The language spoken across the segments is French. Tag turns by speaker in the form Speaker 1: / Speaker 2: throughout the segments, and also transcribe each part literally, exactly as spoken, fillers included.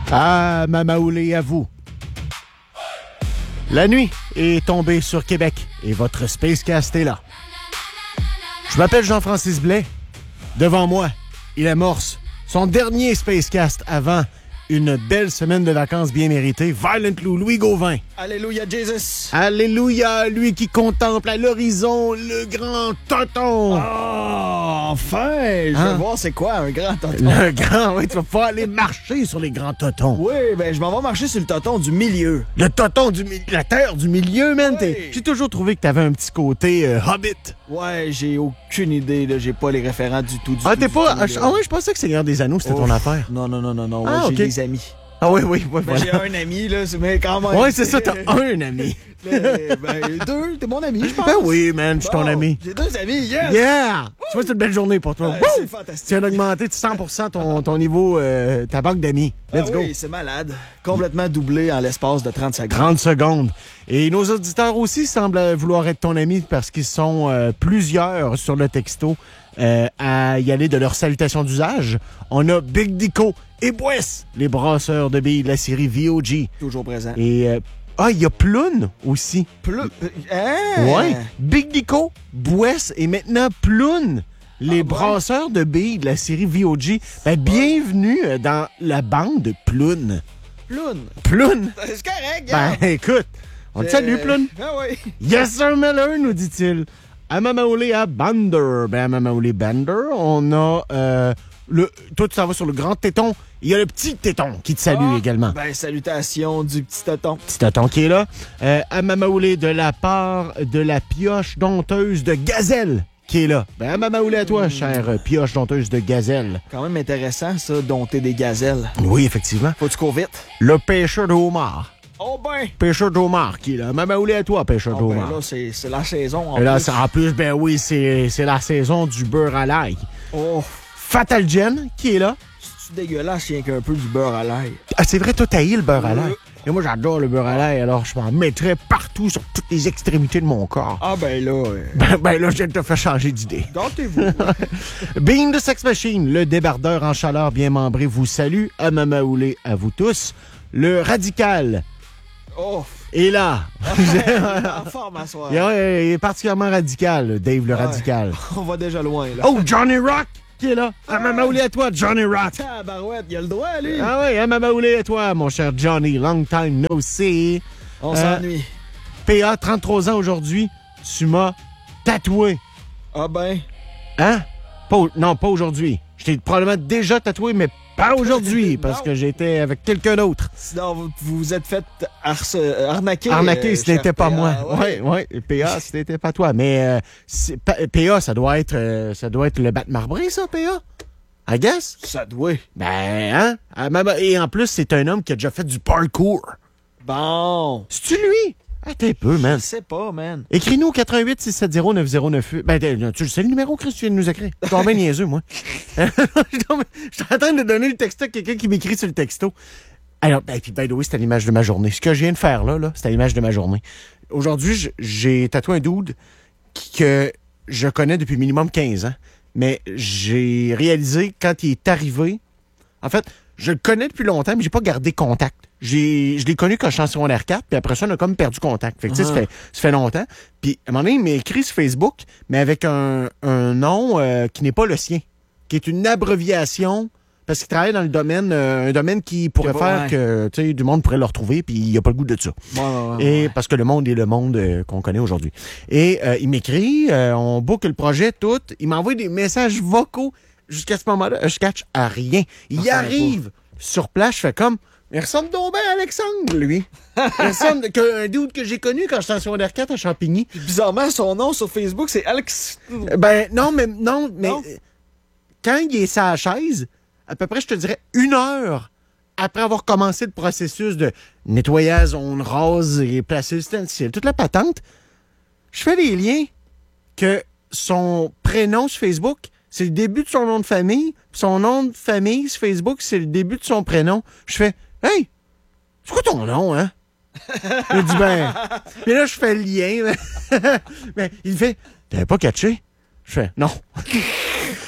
Speaker 1: Ah, Mamaoulé, à vous. La nuit est tombée sur Québec et votre Spacecast est là. Je m'appelle Jean-Francis Blais. Devant moi, il amorce son dernier Spacecast avant une belle semaine de vacances bien méritée. Violent Lou, Louis Gauvin.
Speaker 2: Alléluia, Jesus.
Speaker 1: Alléluia, lui qui contemple à l'horizon le grand tonton.
Speaker 2: Oh, enfin, je
Speaker 1: Hein?
Speaker 2: veux voir c'est quoi un grand tonton.
Speaker 1: Le grand, oui, tu vas pouvoir aller marcher sur les grands totons.
Speaker 2: Oui, ben je m'en vais marcher sur le tonton du milieu.
Speaker 1: Le tonton du milieu, la terre du milieu, man.
Speaker 2: Oui.
Speaker 1: T'es- J'ai toujours trouvé que t'avais un petit côté euh, hobbit.
Speaker 2: Ouais, j'ai aucune idée, là, j'ai pas les référents du tout, du
Speaker 1: Ah,
Speaker 2: tout.
Speaker 1: t'es
Speaker 2: du
Speaker 1: pas.
Speaker 2: tout,
Speaker 1: Ah,
Speaker 2: là.
Speaker 1: je- ah ouais, je pensais que Seigneur des Anneaux, c'était
Speaker 2: Ouf.
Speaker 1: ton affaire.
Speaker 2: Non, non, non, non, non,
Speaker 1: Ah,
Speaker 2: ouais, j'ai
Speaker 1: ok.
Speaker 2: des amis.
Speaker 1: Ah oui, oui, oui,
Speaker 2: Ben,
Speaker 1: voilà.
Speaker 2: j'ai un ami, là, mais quand même.
Speaker 1: Ouais, c'est ça, t'as un ami.
Speaker 2: Mais, ben, deux, t'es mon ami, je pense.
Speaker 1: Ben oui, man, je suis ton
Speaker 2: Bon,
Speaker 1: ami.
Speaker 2: J'ai deux amis, yes!
Speaker 1: Yeah! Tu vois, c'est une belle journée pour toi.
Speaker 2: Ouais,
Speaker 1: Wouh!
Speaker 2: c'est
Speaker 1: Tu
Speaker 2: fantastique.
Speaker 1: viens d'augmenter de cent pour cent ton, ton niveau, euh, ta banque d'amis. Let's
Speaker 2: Ah
Speaker 1: go.
Speaker 2: oui, c'est malade. Complètement doublé en l'espace de trente secondes.
Speaker 1: trente secondes. Et nos auditeurs aussi semblent vouloir être ton ami parce qu'ils sont euh, plusieurs sur le texto euh, à y aller de leur salutation d'usage. On a Big Dico et Boess, les brasseurs de billes de la série V O G.
Speaker 2: Toujours présent.
Speaker 1: Et euh, ah, il y a Ploun aussi.
Speaker 2: Plus... Hein?
Speaker 1: Ouais. Big Dico, Boess et maintenant Ploun. Les
Speaker 2: Ah ouais?
Speaker 1: brasseurs de billes de la série V O G. Ben, bienvenue euh, dans la bande de Ploun.
Speaker 2: Ploun.
Speaker 1: Ploun!
Speaker 2: C'est correct,
Speaker 1: Ben,
Speaker 2: gars.
Speaker 1: écoute, on te salue, Ploun.
Speaker 2: Ah oui.
Speaker 1: Yes, sir, Miller, nous dit-il. À Mamaoulé à Bander. Ben, à Mamaoulé Bander, on a... Euh, le, toi, tu t'en vas sur le grand téton. Il y a le petit téton qui te salue
Speaker 2: Ah,
Speaker 1: également.
Speaker 2: Ben, salutations du petit tonton.
Speaker 1: Petit téton qui est là. Euh, à Mamaoulé de la part de la pioche dompteuse de gazelle qui est là. Ben, à Mamaoulé à toi, chère euh, pioche dompteuse de gazelle.
Speaker 2: Quand même intéressant, ça, dompter des gazelles.
Speaker 1: Oui, effectivement.
Speaker 2: Faut que tu cours vite.
Speaker 1: Le pêcheur de homard.
Speaker 2: Oh ben!
Speaker 1: Pêcheur de homard qui est là. Mamaoulé à toi, pêcheur
Speaker 2: Oh
Speaker 1: de
Speaker 2: ben
Speaker 1: homard.
Speaker 2: là, c'est c'est la saison. En
Speaker 1: Et là,
Speaker 2: plus.
Speaker 1: c'est- en plus, ben oui, c'est c'est la saison du beurre à l'ail.
Speaker 2: Oh,
Speaker 1: Fatal Jen, qui est là.
Speaker 2: c'est dégueulasse, rien qu'un peu du beurre à l'ail.
Speaker 1: Ah, c'est vrai, toi, t'as le beurre à l'ail.
Speaker 2: Euh.
Speaker 1: Et moi, j'adore le beurre à l'ail, alors je m'en mettrais partout sur toutes les extrémités de mon corps.
Speaker 2: Ah ben là, euh,
Speaker 1: Ben, ben là, je viens de te faire changer d'idée.
Speaker 2: gâtez-vous.
Speaker 1: Bean de Sex Machine, le débardeur en chaleur bien membré, vous salue. À Mamaoulé, à vous tous. Le radical
Speaker 2: Oh,
Speaker 1: est là.
Speaker 2: en forme à soir.
Speaker 1: Il est, il est particulièrement radical, Dave le
Speaker 2: Ouais.
Speaker 1: radical.
Speaker 2: On va déjà loin, là.
Speaker 1: Oh, Johnny Rock, qui est là. À Mamaoulé, à toi, Johnny Rock.
Speaker 2: Ah, barouette, il a le droit, lui.
Speaker 1: Ah oui, à Mamaoulé, à toi, mon cher Johnny. Long time no see.
Speaker 2: On
Speaker 1: Euh,
Speaker 2: s'ennuie.
Speaker 1: P A, trente-trois ans aujourd'hui, tu m'as tatoué.
Speaker 2: Ah ben,
Speaker 1: Hein? Pas au- non, pas aujourd'hui. Je t'ai probablement déjà tatoué, mais pas aujourd'hui, parce
Speaker 2: Non.
Speaker 1: que j'étais avec quelqu'un d'autre.
Speaker 2: sinon vous vous vous êtes fait harce- euh, arnaquer.
Speaker 1: Arnaqué,
Speaker 2: euh,
Speaker 1: ce n'était
Speaker 2: cher
Speaker 1: pas
Speaker 2: P A.
Speaker 1: moi.
Speaker 2: Ouais.
Speaker 1: Oui, oui. P A, ce n'était pas toi. Mais euh, c'est- pa- P A, ça doit être euh, ça doit être le bat marbré, ça, P A? I guess?
Speaker 2: Ça doit.
Speaker 1: Ben, hein? Ah, ma- ma- Et en plus, c'est un homme qui a déjà fait du parkour.
Speaker 2: Bon.
Speaker 1: C'est-tu lui? Attends un peu, man.
Speaker 2: Je sais pas, man.
Speaker 1: Écris-nous au quatre un huit six sept zéro neuf zéro neuf huit. Ben, t'es- tu le sais le numéro, Chris, tu viens de nous écrire. Je suis tombé niaiseux, moi. Je suis tombé- je suis en train de donner le texto à quelqu'un qui m'écrit sur le texto. Alors, ben, puis, by the way, c'était l'image de ma journée. Ce que je viens de faire là, là c'était l'image de ma journée. Aujourd'hui, j- j'ai tatoué un dude qui- que je connais depuis minimum quinze ans. Mais j'ai réalisé quand il est arrivé. En fait, je le connais depuis longtemps, mais j'ai pas gardé contact. J'ai, je l'ai connu quand je suis en secondaire quatre, puis après ça, on a comme perdu contact. Fait que, tu sais, ça
Speaker 2: Ah.
Speaker 1: fait, ça fait longtemps. Puis, à un moment donné, il m'a écrit sur Facebook, mais avec un, un nom euh, qui n'est pas le sien, qui est une abréviation, parce qu'il travaille dans le domaine, euh, un domaine qui pourrait
Speaker 2: pas,
Speaker 1: faire
Speaker 2: ouais.
Speaker 1: que, tu sais, du monde pourrait le retrouver, puis il a pas le goût de ça.
Speaker 2: Ouais, ouais, ouais,
Speaker 1: Et
Speaker 2: ouais.
Speaker 1: parce que le monde est le monde euh, qu'on connaît aujourd'hui. Et euh, il m'écrit, euh, on book le projet, tout. Il m'envoie des messages vocaux. Jusqu'à ce moment-là, je catch à rien. Il
Speaker 2: Ah,
Speaker 1: arrive sur place, je fais comme, il ressemble donc bien à Alexandre, lui. Il ressemble que, un dude que j'ai connu quand j'étais en secondaire quatre à Champigny.
Speaker 2: Puis bizarrement, son nom sur Facebook, c'est Alex.
Speaker 1: Euh, Ben non, mais non, mais
Speaker 2: Non?
Speaker 1: euh, quand il est sa chaise, à peu près, je te dirais, une heure après avoir commencé le processus de nettoyage, on rase et placer le stencil, toute la patente, je fais les liens que son prénom sur Facebook, c'est le début de son nom de famille, puis son nom de famille sur Facebook, c'est le début de son prénom. Je fais, hey, c'est quoi ton nom, hein? Il dit, ben. Puis là, je fais le lien. Ben, il fait, t'avais pas catché? Je fais, non.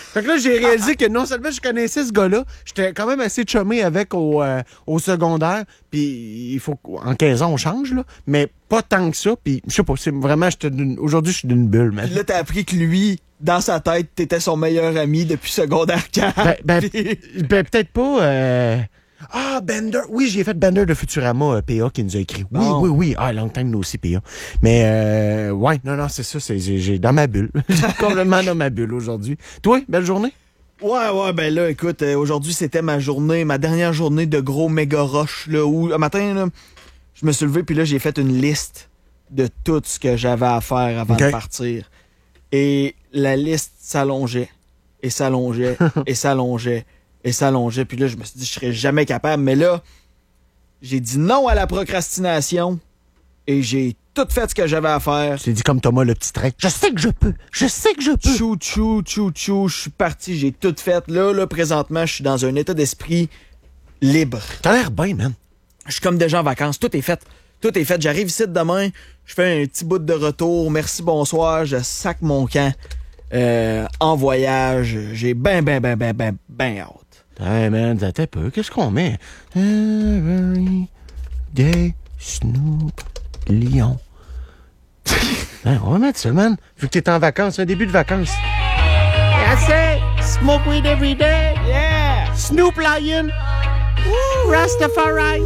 Speaker 1: Fait que là, j'ai réalisé que non seulement je connaissais ce gars-là, j'étais quand même assez chumé avec au, euh, au secondaire. Puis il faut qu'en quinze ans, on change, là. Mais pas tant que ça. Puis je sais pas, c'est vraiment, j'étais d'une- aujourd'hui, je suis d'une bulle, man.
Speaker 2: Puis là, t'as appris que lui, dans sa tête, t'étais son meilleur ami depuis secondaire quatre.
Speaker 1: Ben, ben,
Speaker 2: Puis-
Speaker 1: ben, peut-être pas. euh, Ah, Bender. Oui, j'ai fait Bender de Futurama, euh, P A, qui nous a écrit. Oui,
Speaker 2: Bon.
Speaker 1: oui, oui. Ah, long time no see, P A. Mais, euh, ouais, non, non, c'est ça. C'est, j'ai, j'ai dans ma bulle. J'ai complètement dans ma bulle aujourd'hui. Toi, belle journée?
Speaker 2: Ouais, ouais, ben là, écoute, euh, aujourd'hui, c'était ma journée, ma dernière journée de gros méga rush, là, où, un matin, là, je me suis levé, puis là, j'ai fait une liste de tout ce que j'avais à faire avant
Speaker 1: Ok.
Speaker 2: de partir. Et la liste s'allongeait, et s'allongeait, et s'allongeait, et s'allongeait. Puis là, je me suis dit, je serais jamais capable. Mais là, j'ai dit non à la procrastination, et j'ai tout fait ce que j'avais à faire.
Speaker 1: Tu t'es dit comme Thomas le petit train. Je sais que je peux. Je sais que je peux.
Speaker 2: Chou, chou, chou, chou, je suis parti, j'ai tout fait. Là, là, présentement, je suis dans un état d'esprit libre.
Speaker 1: T'as l'air bien, man.
Speaker 2: Je suis comme déjà en vacances. Tout est fait. Tout est fait. J'arrive ici demain, je fais un petit bout de retour. Merci, bonsoir. Je sac mon camp euh, en voyage. J'ai ben, ben, ben, ben, ben, ben hâte.
Speaker 1: Hey, man, t'as peu. Qu'est-ce qu'on met? Every day, Snoop, Lion. Hein, on va mettre ça, man. Vu que t'es en vacances, un début de vacances. That's it. Smoke weed every day.
Speaker 2: Yeah!
Speaker 1: Snoop Lion. Woo, Rastafari.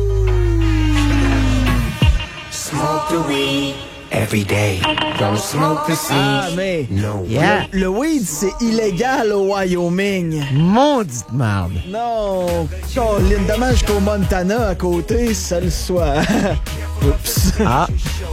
Speaker 3: Smoke the weed every day. Don't smoke the seed.
Speaker 2: Ah, mais
Speaker 3: No.
Speaker 1: Yeah.
Speaker 2: le weed, c'est illégal au Wyoming.
Speaker 1: Maudite merde.
Speaker 2: Non, Colin, dommage qu'au Montana, à côté, ça le soit. Oups.
Speaker 1: Ah.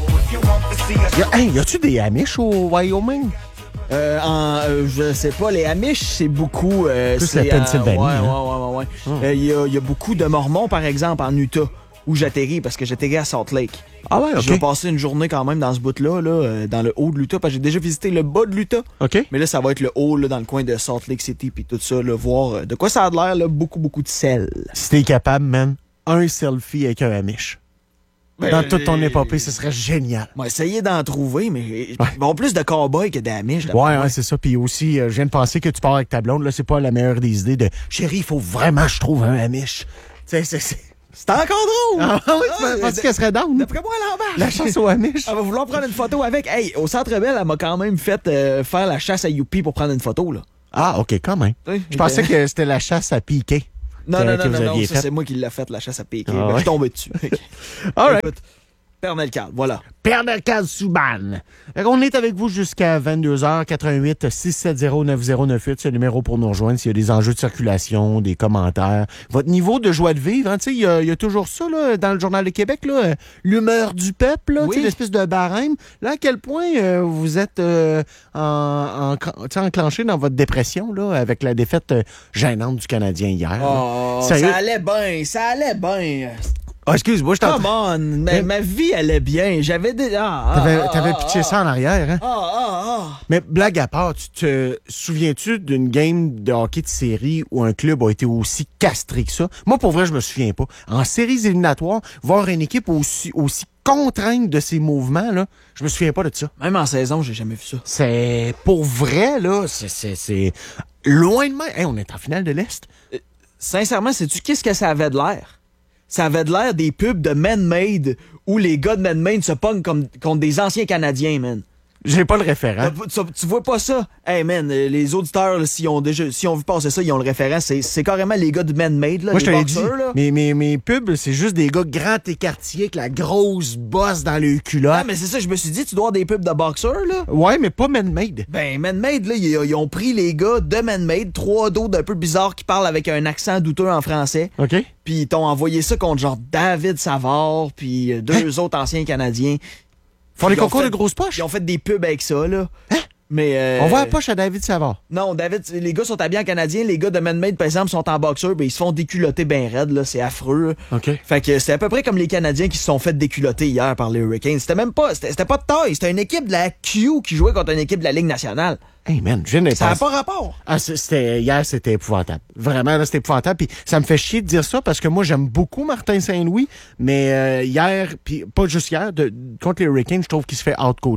Speaker 1: Y a, hey, y a-tu des Amish au Wyoming?
Speaker 2: Euh, en, euh, je sais pas, les Amish, c'est beaucoup... Euh,
Speaker 1: Plus
Speaker 2: c'est,
Speaker 1: la Pennsylvanie,
Speaker 2: euh, ouais,
Speaker 1: hein.
Speaker 2: ouais, ouais, ouais, ouais. Euh, Il y, a, il y a beaucoup de Mormons, par exemple, en Utah, où j'atterris, parce que j'atterris à Salt Lake.
Speaker 1: Ah ouais,
Speaker 2: Je vais
Speaker 1: OK.
Speaker 2: passer une journée quand même dans ce bout-là, là, euh, dans le haut de l'Utah, parce que j'ai déjà visité le bas de l'Utah.
Speaker 1: OK.
Speaker 2: Mais là, ça va être le haut, là, dans le coin de Salt Lake City, puis tout ça, là, voir euh, de quoi ça a l'air, là, beaucoup, beaucoup de sel.
Speaker 1: Si t'es capable, man, un selfie avec un Amish. Dans toute ton épopée, ce serait génial.
Speaker 2: On va essayer d'en trouver, mais bon, plus de cowboys que d'Amish.
Speaker 1: Ouais, ouais, c'est ça. Puis aussi, euh, je viens de penser que tu pars avec ta blonde. Là, c'est pas la meilleure des idées de chérie, il faut vraiment que je trouve un Amish. Tu sais, c'est. c'est...
Speaker 2: C'est encore drôle!
Speaker 1: Ah oui, tu
Speaker 2: Ah,
Speaker 1: penses
Speaker 2: d-
Speaker 1: qu'elle serait down?
Speaker 2: D'après moi, elle embarque.
Speaker 1: La chasse aux Amish.
Speaker 2: Elle va vouloir prendre une photo avec. Hey, au Centre Bell, elle m'a quand même fait euh, faire la chasse à Youpi pour prendre une photo, là.
Speaker 1: Ah, OK, quand même.
Speaker 2: Oui,
Speaker 1: Je pensais que c'était la chasse à piquer.
Speaker 2: Non,
Speaker 1: que-
Speaker 2: non,
Speaker 1: que
Speaker 2: non,
Speaker 1: vous
Speaker 2: non, non,
Speaker 1: aviez
Speaker 2: ça,
Speaker 1: faite.
Speaker 2: c'est moi qui l'ai fait, la chasse à piquer.
Speaker 1: Ah,
Speaker 2: Ben,
Speaker 1: ouais.
Speaker 2: Je suis tombé dessus.
Speaker 1: All right.
Speaker 2: Écoute, Pernel Cal, voilà.
Speaker 1: Père de Souban. On est avec vous jusqu'à vingt-deux heures, quatre-vingt-huit six sept zéro neuf zéro neuf huit, c'est le numéro pour nous rejoindre s'il y a des enjeux de circulation, des commentaires. Votre niveau de joie de vivre, hein, tu sais, il y, a- il y a toujours ça là, dans le Journal de Québec, là, euh, l'humeur du peuple, là,
Speaker 2: Oui.
Speaker 1: tu sais, l'espèce de barème. Là, à quel point euh, vous êtes euh, en, en- tu sais, enclenché dans votre dépression là, avec la défaite euh, gênante du Canadien hier. là.
Speaker 2: Oh,
Speaker 1: Sérieux?
Speaker 2: ça allait bien, ça allait bien.
Speaker 1: Ah, excuse-moi, je t'en...
Speaker 2: Come on, ma,
Speaker 1: Mais-
Speaker 2: ma vie allait bien. J'avais des... Ah,
Speaker 1: T'avais,
Speaker 2: ah,
Speaker 1: t'avais
Speaker 2: ah,
Speaker 1: pitché
Speaker 2: ah,
Speaker 1: ça en arrière, hein?
Speaker 2: Ah, ah, ah.
Speaker 1: Mais blague à part, tu te souviens-tu d'une game de hockey de série où un club a été aussi castré que ça? Moi, pour vrai, je me souviens pas. En séries éliminatoires, voir une équipe aussi, aussi contrainte de ses mouvements, là, je me souviens pas de ça.
Speaker 2: Même en saison, j'ai jamais vu ça.
Speaker 1: C'est pour vrai, là, c'est, c'est, c'est loin de moi. Hey, on est en finale de l'Est.
Speaker 2: Sincèrement, sais-tu qu'est-ce que ça avait de l'air? Ça avait de l'air des pubs de Man-Made où les gars de Man-Made se pognent comme, contre des anciens Canadiens, man.
Speaker 1: J'ai pas le référent.
Speaker 2: Tu, tu vois pas ça? Hey, man, euh, les auditeurs, là, s'ils ont déjà, s'ils ont vu passer ça, ils ont le référent. C'est, c'est carrément les gars de Man-Made, là,
Speaker 1: Moi, je te
Speaker 2: les
Speaker 1: l'ai dit,
Speaker 2: boxeurs, là.
Speaker 1: mes, mes, mes pubs, c'est juste des gars grands écartiers avec la grosse bosse dans le culotte.
Speaker 2: Ah, mais c'est ça, je me suis dit, tu dois avoir des pubs de boxeurs, là.
Speaker 1: Ouais, mais pas man-made.
Speaker 2: Ben, Man-Made, là, ils, ils ont pris les gars de Man-Made, trois d'autres un peu bizarres qui parlent avec un accent douteux en français.
Speaker 1: OK?
Speaker 2: Puis ils t'ont envoyé ça contre genre David Savard, puis euh, deux autres anciens Canadiens.
Speaker 1: Font les
Speaker 2: Ils ont
Speaker 1: concours
Speaker 2: fait-
Speaker 1: de grosses poches.
Speaker 2: Ils ont fait des pubs avec ça, là. Mais. euh,
Speaker 1: On voit la poche à David Savard.
Speaker 2: Non, David, les gars sont habillés en canadien. Les gars de Man-Made, par exemple, sont en boxeur. Ben, ils se font déculotter ben raide, là. C'est affreux.
Speaker 1: OK.
Speaker 2: Fait que c'est à peu près comme les Canadiens qui se sont fait déculotter hier par les Hurricanes. C'était même pas. C'était, c'était pas de taille. C'était une équipe de la Q qui jouait contre une équipe de la Ligue nationale.
Speaker 1: Hey man, je viens de
Speaker 2: Ça n'a
Speaker 1: penser-
Speaker 2: pas rapport.
Speaker 1: Ah, c'est- c'était, hier, c'était épouvantable. Vraiment, là, c'était épouvantable. Puis ça me fait chier de dire ça parce que moi, j'aime beaucoup Martin Saint-Louis, mais euh, hier, puis pas juste hier, de- contre les Hurricanes, je trouve qu'il se fait out-coacher.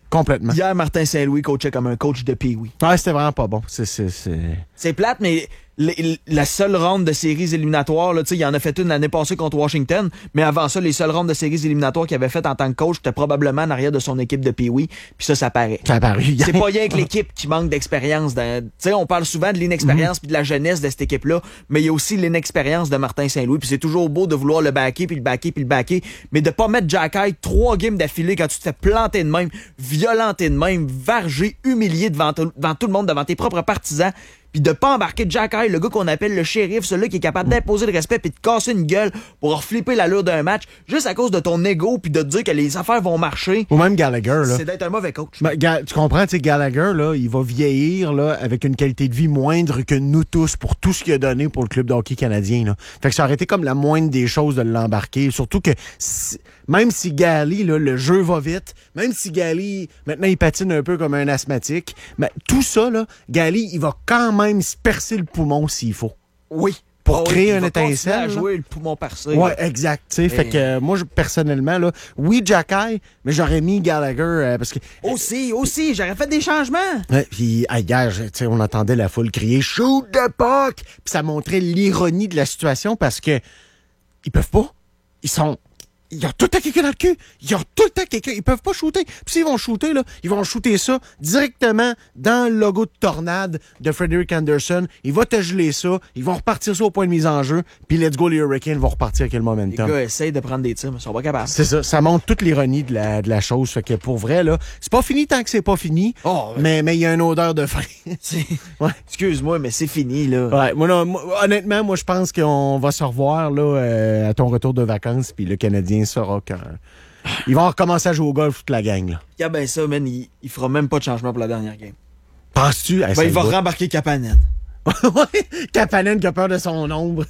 Speaker 1: Complètement.
Speaker 2: Hier, Martin Saint-Louis coachait comme un coach de Pee-Wee.
Speaker 1: Ouais, c'était vraiment pas bon. C'est, c'est, c'est...
Speaker 2: C'est plate, mais le- la seule ronde de séries éliminatoires, là, tu sais, il en a fait une l'année passée contre Washington, mais avant ça, les seules rondes de séries éliminatoires qu'il avait faites en tant que coach, c'était probablement en arrière de son équipe de Pee-Wee, puis ça, ça paraît.
Speaker 1: Ça a paru hier.
Speaker 2: C'est pas rien que l'équipe qui manque d'expérience. dans- Tu sais, on parle souvent de l'inexpérience puis de la jeunesse de cette équipe-là, mais il y a aussi l'inexpérience de Martin Saint-Louis, puis c'est toujours beau de vouloir le backer, puis le backer, puis le backer, mais de pas mettre Jack Eye trois games d'affilée quand tu te fais planter de même, violenter de même, varger, humilier devant, t- devant tout le monde, devant tes propres partisans, puis de pas embarquer Jack Eye, le gars qu'on appelle le shérif, celui-là qui est capable d'imposer le respect puis de casser une gueule pour flipper l'allure d'un match, juste à cause de ton ego puis de te dire que les affaires vont marcher.
Speaker 1: Ou même Gallagher, là.
Speaker 2: C'est d'être un mauvais coach.
Speaker 1: Ben, Ga- tu comprends, tu sais, Gallagher, là, il va vieillir là, avec une qualité de vie moindre que nous tous pour tout ce qu'il a donné pour le club de hockey canadien. Là. Fait que ça aurait été comme la moindre des choses de l'embarquer. Surtout que si- même si Gali, là, le jeu va vite, même si Gali, maintenant, il patine un peu comme un asthmatique, mais tout ça, là, Gali, il va quand même se percer le poumon s'il faut.
Speaker 2: Oui.
Speaker 1: Pour
Speaker 2: Oh,
Speaker 1: créer
Speaker 2: il
Speaker 1: un
Speaker 2: va
Speaker 1: étincelle,
Speaker 2: continuer à
Speaker 1: là.
Speaker 2: jouer le poumon percé.
Speaker 1: Ouais,
Speaker 2: là.
Speaker 1: exact. tu sais. Fait que euh, moi, je- personnellement, là, oui, Jack Eye, mais j'aurais mis Gallagher euh, parce que.
Speaker 2: Aussi, aussi, j'aurais fait des changements.
Speaker 1: Ouais, puis ah, hier, je- tu sais, on entendait la foule crier shoot the puck, puis ça montrait l'ironie de la situation parce que ils peuvent pas. Ils sont ils ont tout le temps quelqu'un dans le cul. Ils ont tout le temps quelqu'un. Ils peuvent pas shooter. Puis s'ils vont shooter, là, ils vont shooter ça directement dans le logo de tornade de Frederick Anderson. Il va te geler ça. Ils vont repartir ça au point de mise en jeu. Puis let's go, les Hurricanes vont repartir avec le
Speaker 2: Les
Speaker 1: momentum.
Speaker 2: gars essayent de prendre des tirs, mais ils sont pas capables.
Speaker 1: C'est ça. Ça montre toute l'ironie de la, de la chose. Fait que pour vrai, là, c'est pas fini tant que c'est pas fini.
Speaker 2: Oh, ouais.
Speaker 1: Mais mais il y a une odeur de fin.
Speaker 2: C'est-
Speaker 1: Ouais.
Speaker 2: Excuse-moi, mais c'est fini, là.
Speaker 1: Ouais, moi, non, moi, honnêtement, moi, je pense qu'on va se revoir là, euh, à ton retour de vacances, puis le Canadien saura quand. Ils vont recommencer à jouer au golf toute la gang. Là.
Speaker 2: Ah ben ça, man, il, il fera même pas de changement pour la dernière game.
Speaker 1: Penses-tu? Hey,
Speaker 2: Ben,
Speaker 1: ça
Speaker 2: il va
Speaker 1: va.
Speaker 2: rembarquer Kapanen.
Speaker 1: Ouais, Kapanen qui a peur de son ombre.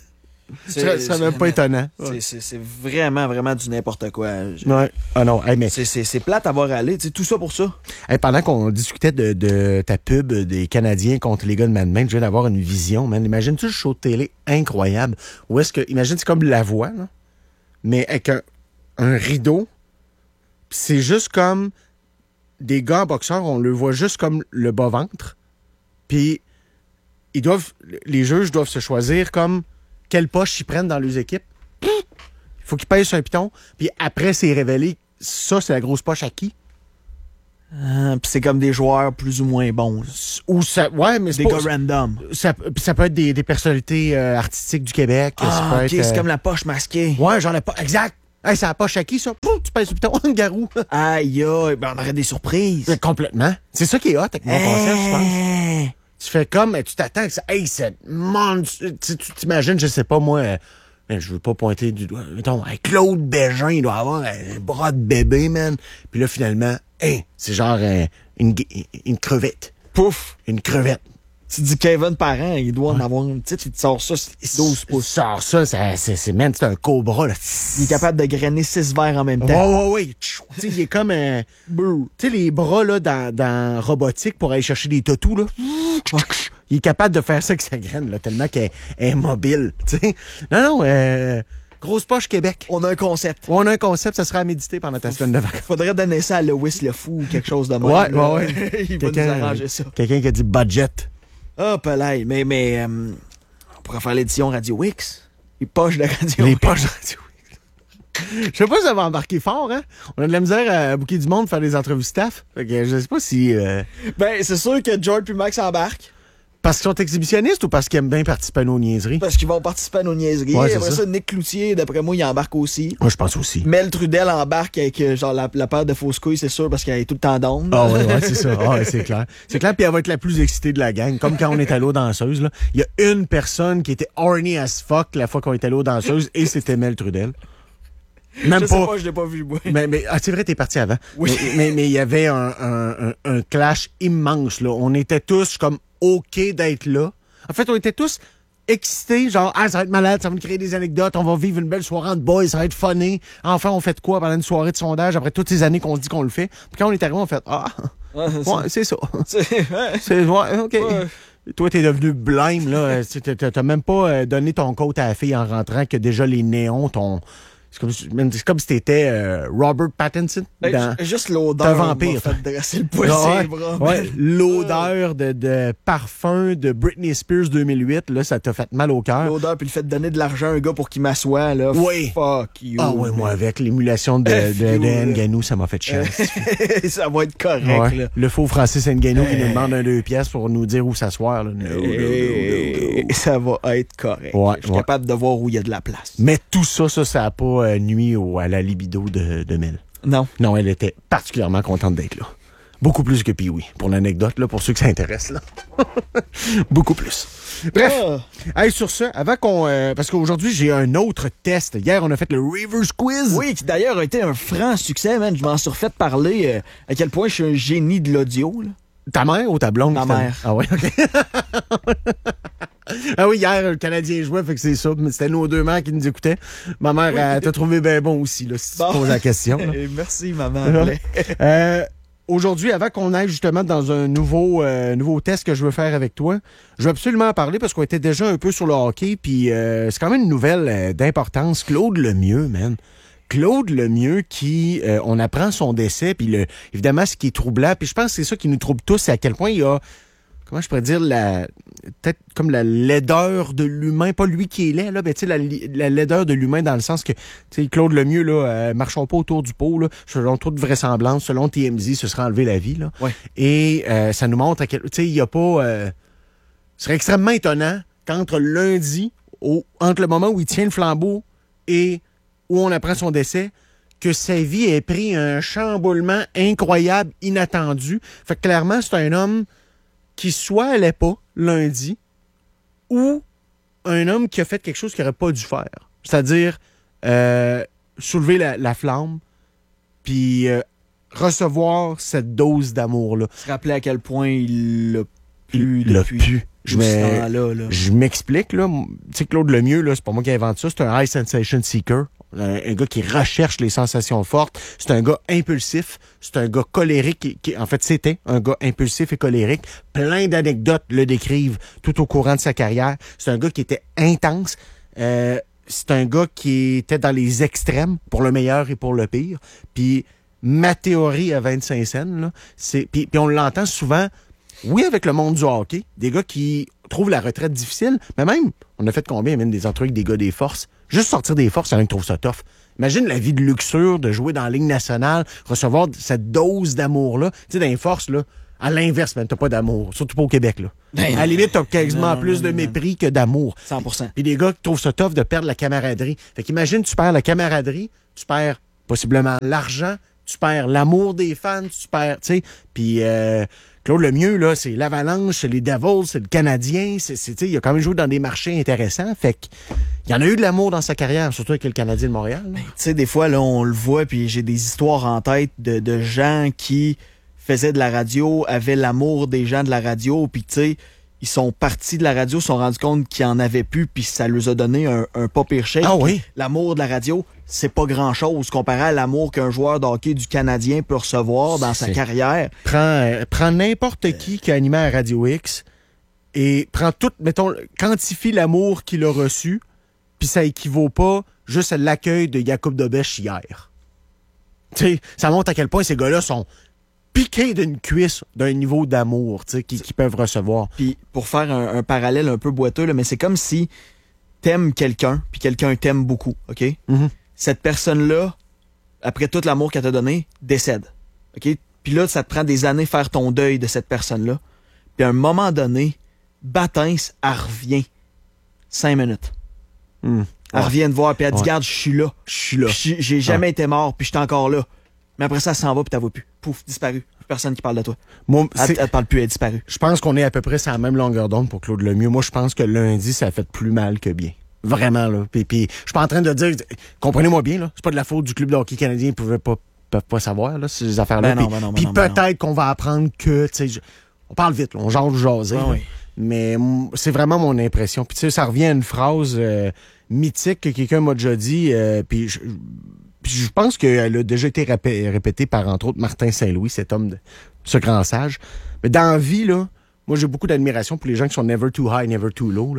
Speaker 1: Ça ça même pas étonnant.
Speaker 2: C'est-
Speaker 1: Ouais.
Speaker 2: C'est c'est vraiment, vraiment du n'importe quoi. Je-
Speaker 1: Ouais. Ah non, hey, mais
Speaker 2: C'est- C'est c'est plate à voir aller. Tu sais, tout ça pour ça.
Speaker 1: hey, pendant qu'on discutait de, de ta pub des Canadiens contre les gars de Mad Men, je viens d'avoir une vision, man. Imagine-tu le show de télé incroyable? Où est-ce que. Imagine, c'est comme La Voix, là, mais avec un, un rideau. Pis c'est juste comme des gars en boxeur, on le voit juste comme le bas-ventre. Puis ils doivent. Les juges doivent se choisir comme quelle poche ils prennent dans leurs équipes. Il faut qu'ils pèsent sur un piton. Puis après, c'est révélé. Ça, c'est la grosse poche à qui?
Speaker 2: Ah, Puis c'est comme des joueurs plus ou moins bons. là.
Speaker 1: Ou ça. Ouais, mais c'est
Speaker 2: Des
Speaker 1: pas.
Speaker 2: gars random.
Speaker 1: Ça, puis ça peut être des, des personnalités euh, artistiques du Québec. ça
Speaker 2: Ah,
Speaker 1: peut
Speaker 2: ok,
Speaker 1: être,
Speaker 2: c'est
Speaker 1: euh,
Speaker 2: comme la poche masquée.
Speaker 1: Ouais, genre la poche. Exact. Hey, c'est la poche à qui, ça? Pouf, tu pèses sur le piton. Un garou.
Speaker 2: Aïe, aïe, ben on aurait des surprises.
Speaker 1: Mais complètement. C'est ça qui est hot avec mon concept, je pense.
Speaker 2: Hey.
Speaker 1: Tu fais comme, tu t'attends que ça. Hey, c'est monstre. Tu tu t'imagines, je sais pas, moi. euh, ben, je veux pas pointer du doigt. Mettons, hey, Claude Bégin, il doit avoir un bras de bébé, man. Puis là, finalement, hey, c'est genre euh, une, gu- une crevette.
Speaker 2: Pouf.
Speaker 1: Une crevette.
Speaker 2: Tu dis Kevin Parent, il doit en avoir une petite, il te sort ça, c'est douze pouces.
Speaker 1: Sors ça, ça c'est, c'est, man, c'est un cobra, là.
Speaker 2: Il est capable de grainer six verres en même
Speaker 1: Ouais,
Speaker 2: temps.
Speaker 1: ouais, ouais. Tchou. Tu sais, il est comme un. Tu sais, les bras, là, dans, dans robotique pour aller chercher des tatous, là. Il est capable de faire ça avec sa graine, là, tellement qu'elle est mobile, tu sais. Non, non, euh, grosse poche Québec.
Speaker 2: On a un concept.
Speaker 1: On a un concept, ça sera à méditer pendant ta semaine de vacances.
Speaker 2: Faudrait donner ça à Lewis le fou ou quelque chose de même.
Speaker 1: Ouais,
Speaker 2: là.
Speaker 1: ouais, ouais.
Speaker 2: Il va nous
Speaker 1: Quelqu'un,
Speaker 2: arranger ça.
Speaker 1: Quelqu'un qui a dit budget.
Speaker 2: Ah, Pelay, mais, mais euh, on pourrait faire l'édition Radio X. Les poches de Radio
Speaker 1: Les
Speaker 2: X.
Speaker 1: poches radio. Je sais pas si ça va embarquer fort, hein? On a de la misère à bouquer du monde faire des entrevues staff. Fait que je sais pas si. euh,
Speaker 2: Ben, c'est sûr que George puis Max embarquent.
Speaker 1: Parce qu'ils sont exhibitionnistes ou parce qu'ils aiment bien participer à nos niaiseries?
Speaker 2: Parce qu'ils vont participer à nos niaiseries.
Speaker 1: Ouais, c'est
Speaker 2: Après
Speaker 1: ça.
Speaker 2: ça. Nick Cloutier, d'après moi, il embarque aussi.
Speaker 1: Moi, je pense aussi.
Speaker 2: Mel Trudel embarque avec euh, genre la, la paire de fausses couilles, c'est sûr, parce qu'elle est tout le temps d'onde.
Speaker 1: Ah ouais, ouais, c'est ça. Ah ouais, c'est clair. C'est clair, puis elle va être la plus excitée de la gang. Comme quand on est allé aux danseuses, là. Il y a une personne qui était horny as fuck la fois qu'on est allé aux danseuses et c'était Mel Trudel. Même
Speaker 2: Je sais
Speaker 1: pas.
Speaker 2: pas, je l'ai pas vu, moi.
Speaker 1: Mais, mais ah, c'est vrai, t'es parti avant.
Speaker 2: Oui.
Speaker 1: Mais mais- mais il y avait un, un, un, un clash immense, là. On était tous comme OK d'être là. En fait, on était tous excités, genre, ah, ça va être malade, ça va nous créer des anecdotes, on va vivre une belle soirée de boys, ça va être funny. Enfin, on fait de quoi pendant une soirée de sondage après toutes ces années qu'on se dit qu'on le fait? Puis quand on est arrivé, on fait, ah,
Speaker 2: Ouais, c'est
Speaker 1: ouais, c'est ça.
Speaker 2: ça. C'est- ouais.
Speaker 1: C'est, ouais, OK.
Speaker 2: Ouais.
Speaker 1: Toi, t'es devenu blême, là. Tu- t'as- T'as même pas euh, donné ton coat à la fille en rentrant que déjà les néons t'ont, C'est comme, man, c'est comme si t'étais euh, Robert Pattinson.
Speaker 2: Hey,
Speaker 1: dans...
Speaker 2: Juste
Speaker 1: T'es un
Speaker 2: l'odeur
Speaker 1: vampire,
Speaker 2: m'a
Speaker 1: toi.
Speaker 2: fait dresser le poil sur
Speaker 1: Ouais,
Speaker 2: les bras.
Speaker 1: ouais, l'odeur de, de parfum de Britney Spears deux mille huit, là, ça t'a fait mal au cœur.
Speaker 2: L'odeur, puis le fait de donner de l'argent à un gars pour qu'il m'assoie, là.
Speaker 1: Oui.
Speaker 2: Fuck you.
Speaker 1: Ah ouais, moi, avec l'émulation de,
Speaker 2: F
Speaker 1: de,
Speaker 2: you,
Speaker 1: de
Speaker 2: là.
Speaker 1: Ngannou, ça m'a fait chier.
Speaker 2: Ça va être correct,
Speaker 1: Ouais.
Speaker 2: là.
Speaker 1: Le faux Francis Ngannou qui nous demande un deux pièces pour nous dire où s'asseoir. Là. No, no, no, no,
Speaker 2: Et
Speaker 1: no.
Speaker 2: ça va être correct.
Speaker 1: Ouais,
Speaker 2: Je suis
Speaker 1: ouais.
Speaker 2: capable de voir où il y a de la place.
Speaker 1: Mais tout ça, ça, ça n'a pas euh, nuit au, à la libido de, de Mel.
Speaker 2: Non.
Speaker 1: Non, elle était particulièrement contente d'être là. Beaucoup plus que Pee-Wee, pour l'anecdote, là, pour ceux que ça intéresse. Là. Beaucoup plus. Bref,
Speaker 2: Ah.
Speaker 1: hey, sur ce, avant qu'on... euh, parce qu'aujourd'hui, j'ai un autre test. Hier, on a fait le Reverse Quiz.
Speaker 2: Oui, qui d'ailleurs a été un franc succès, man. Je m'en suis refait parler euh, à quel point je suis un génie de l'audio, là.
Speaker 1: Ta mère ou ta blonde?
Speaker 2: Ma
Speaker 1: qui t'a-
Speaker 2: mère.
Speaker 1: Ah oui, OK. Ah oui, hier, le Canadien jouait, fait que c'est ça. Mais c'était nos deux mères qui nous écoutaient. Ma mère,
Speaker 2: Oui.
Speaker 1: elle t'a trouvé bien bon aussi, là, si
Speaker 2: Bon.
Speaker 1: tu te poses la question. là.
Speaker 2: Eh, merci, maman.
Speaker 1: Euh, Aujourd'hui, avant qu'on aille justement dans un nouveau, euh, nouveau test que je veux faire avec toi, je veux absolument en parler parce qu'on était déjà un peu sur le hockey, puis euh, c'est quand même une nouvelle euh, d'importance. Claude Lemieux, man. Claude Lemieux qui, euh, on apprend son décès, puis le, évidemment, ce qui est troublant, puis je pense que c'est ça qui nous trouble tous, c'est à quel point il y a, comment je pourrais dire, la peut-être comme la laideur de l'humain, pas lui qui est laid, là, mais tu sais, la, li- la laideur de l'humain dans le sens que, tu sais, Claude Lemieux, là, euh, marchons pas autour du pot, là, selon toute vraisemblance, selon T M Z, ce serait enlever la vie, là.
Speaker 2: Ouais.
Speaker 1: Et euh, ça nous montre à quel, tu sais, il y a pas, euh, ce serait extrêmement étonnant qu'entre lundi, au, entre le moment où il tient le flambeau et où on apprend son décès, que sa vie ait pris un chamboulement incroyable, inattendu. Fait que clairement, c'est un homme qui soit allait pas lundi, ou un homme qui a fait quelque chose qu'il n'aurait pas dû faire. C'est-à-dire euh, soulever la, la flamme, puis euh, recevoir cette dose d'amour-là.
Speaker 2: Se rappeler à quel point il l'a pu
Speaker 1: Il l'a
Speaker 2: depuis
Speaker 1: pu. Je
Speaker 2: tout ce
Speaker 1: m'ai-
Speaker 2: temps-là, là.
Speaker 1: Je m'explique, là. Tu sais, Claude Lemieux, là, c'est pas moi qui invente ça. C'est un high sensation seeker. Un, un gars qui recherche les sensations fortes. C'est un gars impulsif. C'est un gars colérique. Qui, qui- en fait, c'était un gars impulsif et colérique. Plein d'anecdotes le décrivent tout au courant de sa carrière. C'est un gars qui était intense. Euh, c'est un gars qui était dans les extrêmes, pour le meilleur et pour le pire. Puis, ma théorie à vingt-cinq cents, là, c'est... Puis, puis on l'entend souvent... Oui, avec le monde du hockey, des gars qui trouvent la retraite difficile, mais même, on a fait combien, même des entrevues avec des gars des forces? Juste sortir des forces, il y en a qui trouvent ça tough. Imagine la vie de luxure, de jouer dans la Ligue nationale, recevoir cette dose d'amour-là. Tu sais, dans les forces, là, à l'inverse, man, t'as pas d'amour, surtout pas au Québec, là.
Speaker 2: Ben,
Speaker 1: à la limite, t'as quasiment
Speaker 2: non,
Speaker 1: plus
Speaker 2: non,
Speaker 1: de
Speaker 2: non.
Speaker 1: mépris que d'amour.
Speaker 2: cent pour cent.
Speaker 1: Puis des gars qui trouvent ça tough de perdre la camaraderie. Fait qu'imagine, tu perds la camaraderie, tu perds possiblement l'argent, tu perds l'amour des fans, tu perds, tu sais. Puis euh, Claude Lemieux, là, c'est l'Avalanche, c'est les Devils, c'est le Canadien. C'est, c'est, tu sais, il a quand même joué dans des marchés intéressants. Fait qu'il y en a eu de l'amour dans sa carrière, surtout avec le Canadien de Montréal. là.
Speaker 2: Tu sais, des fois, là, on le voit, puis j'ai des histoires en tête de, de gens qui faisaient de la radio, avaient l'amour des gens de la radio, puis tu sais, ils sont partis de la radio, se sont rendus compte qu'ils en avaient plus, puis ça leur a donné un, un pas pire chèque.
Speaker 1: Ah oui?
Speaker 2: L'amour de la radio, c'est pas grand-chose comparé à l'amour qu'un joueur de hockey du Canadien peut recevoir dans sa
Speaker 1: C'est-
Speaker 2: carrière.
Speaker 1: Prends, euh, prends n'importe qui qui a animé à Radio X et prends tout, mettons, quantifie l'amour qu'il a reçu, puis ça équivaut pas juste à l'accueil de Jacob Dobèche hier. Tu sais, ça montre à quel point ces gars-là sont piqués d'une cuisse d'un niveau d'amour, tu sais, qu'ils qu'ils peuvent recevoir.
Speaker 2: Puis pour faire un, un parallèle un peu boiteux, là, mais c'est comme si t'aimes quelqu'un, puis quelqu'un t'aime beaucoup, OK?
Speaker 1: Mhm.
Speaker 2: Cette personne-là, après tout l'amour qu'elle t'a donné, décède. OK? Puis là, ça te prend des années faire ton deuil de cette personne-là. Puis à un moment donné, Batins, elle revient. Cinq minutes.
Speaker 1: Hmm.
Speaker 2: Elle
Speaker 1: Ouais.
Speaker 2: revient te voir, puis elle dit,
Speaker 1: Ouais.
Speaker 2: garde, je suis là.
Speaker 1: Je suis là.
Speaker 2: Puis j'ai- j'ai jamais été mort, puis je suis encore là. Mais après ça, elle s'en va, puis t'as vois plus. Pouf, disparu. Plus personne qui parle de toi.
Speaker 1: Moi,
Speaker 2: Elle,
Speaker 1: c'est-
Speaker 2: elle te parle plus, elle est disparue.
Speaker 1: je pense qu'on est à peu près sur la même longueur d'onde pour Claude Lemieux. Moi, je pense que lundi, ça a fait plus mal que bien. Vraiment, là. Puis, puis je suis pas en train de dire... Comprenez-moi bien, là. C'est pas de la faute du club de hockey canadien. Ils pouvaient pas, peuvent pas savoir, là, ces affaires-là.
Speaker 2: Ben non,
Speaker 1: Puis,
Speaker 2: ben non, ben
Speaker 1: puis
Speaker 2: non, ben
Speaker 1: peut-être qu'on va apprendre que... tu sais, je- on parle vite, là. On jase jaser.
Speaker 2: Ah
Speaker 1: là.
Speaker 2: oui.
Speaker 1: Mais mm, c'est vraiment mon impression. Puis tu sais, ça revient à une phrase euh, mythique que quelqu'un m'a déjà dit. euh, puis je, puis je pense qu'elle a déjà été répé- répétée par, entre autres, Martin Saint-Louis, cet homme, de, ce grand sage. Mais dans la vie, là, moi, j'ai beaucoup d'admiration pour les gens qui sont never too high, never too low, là.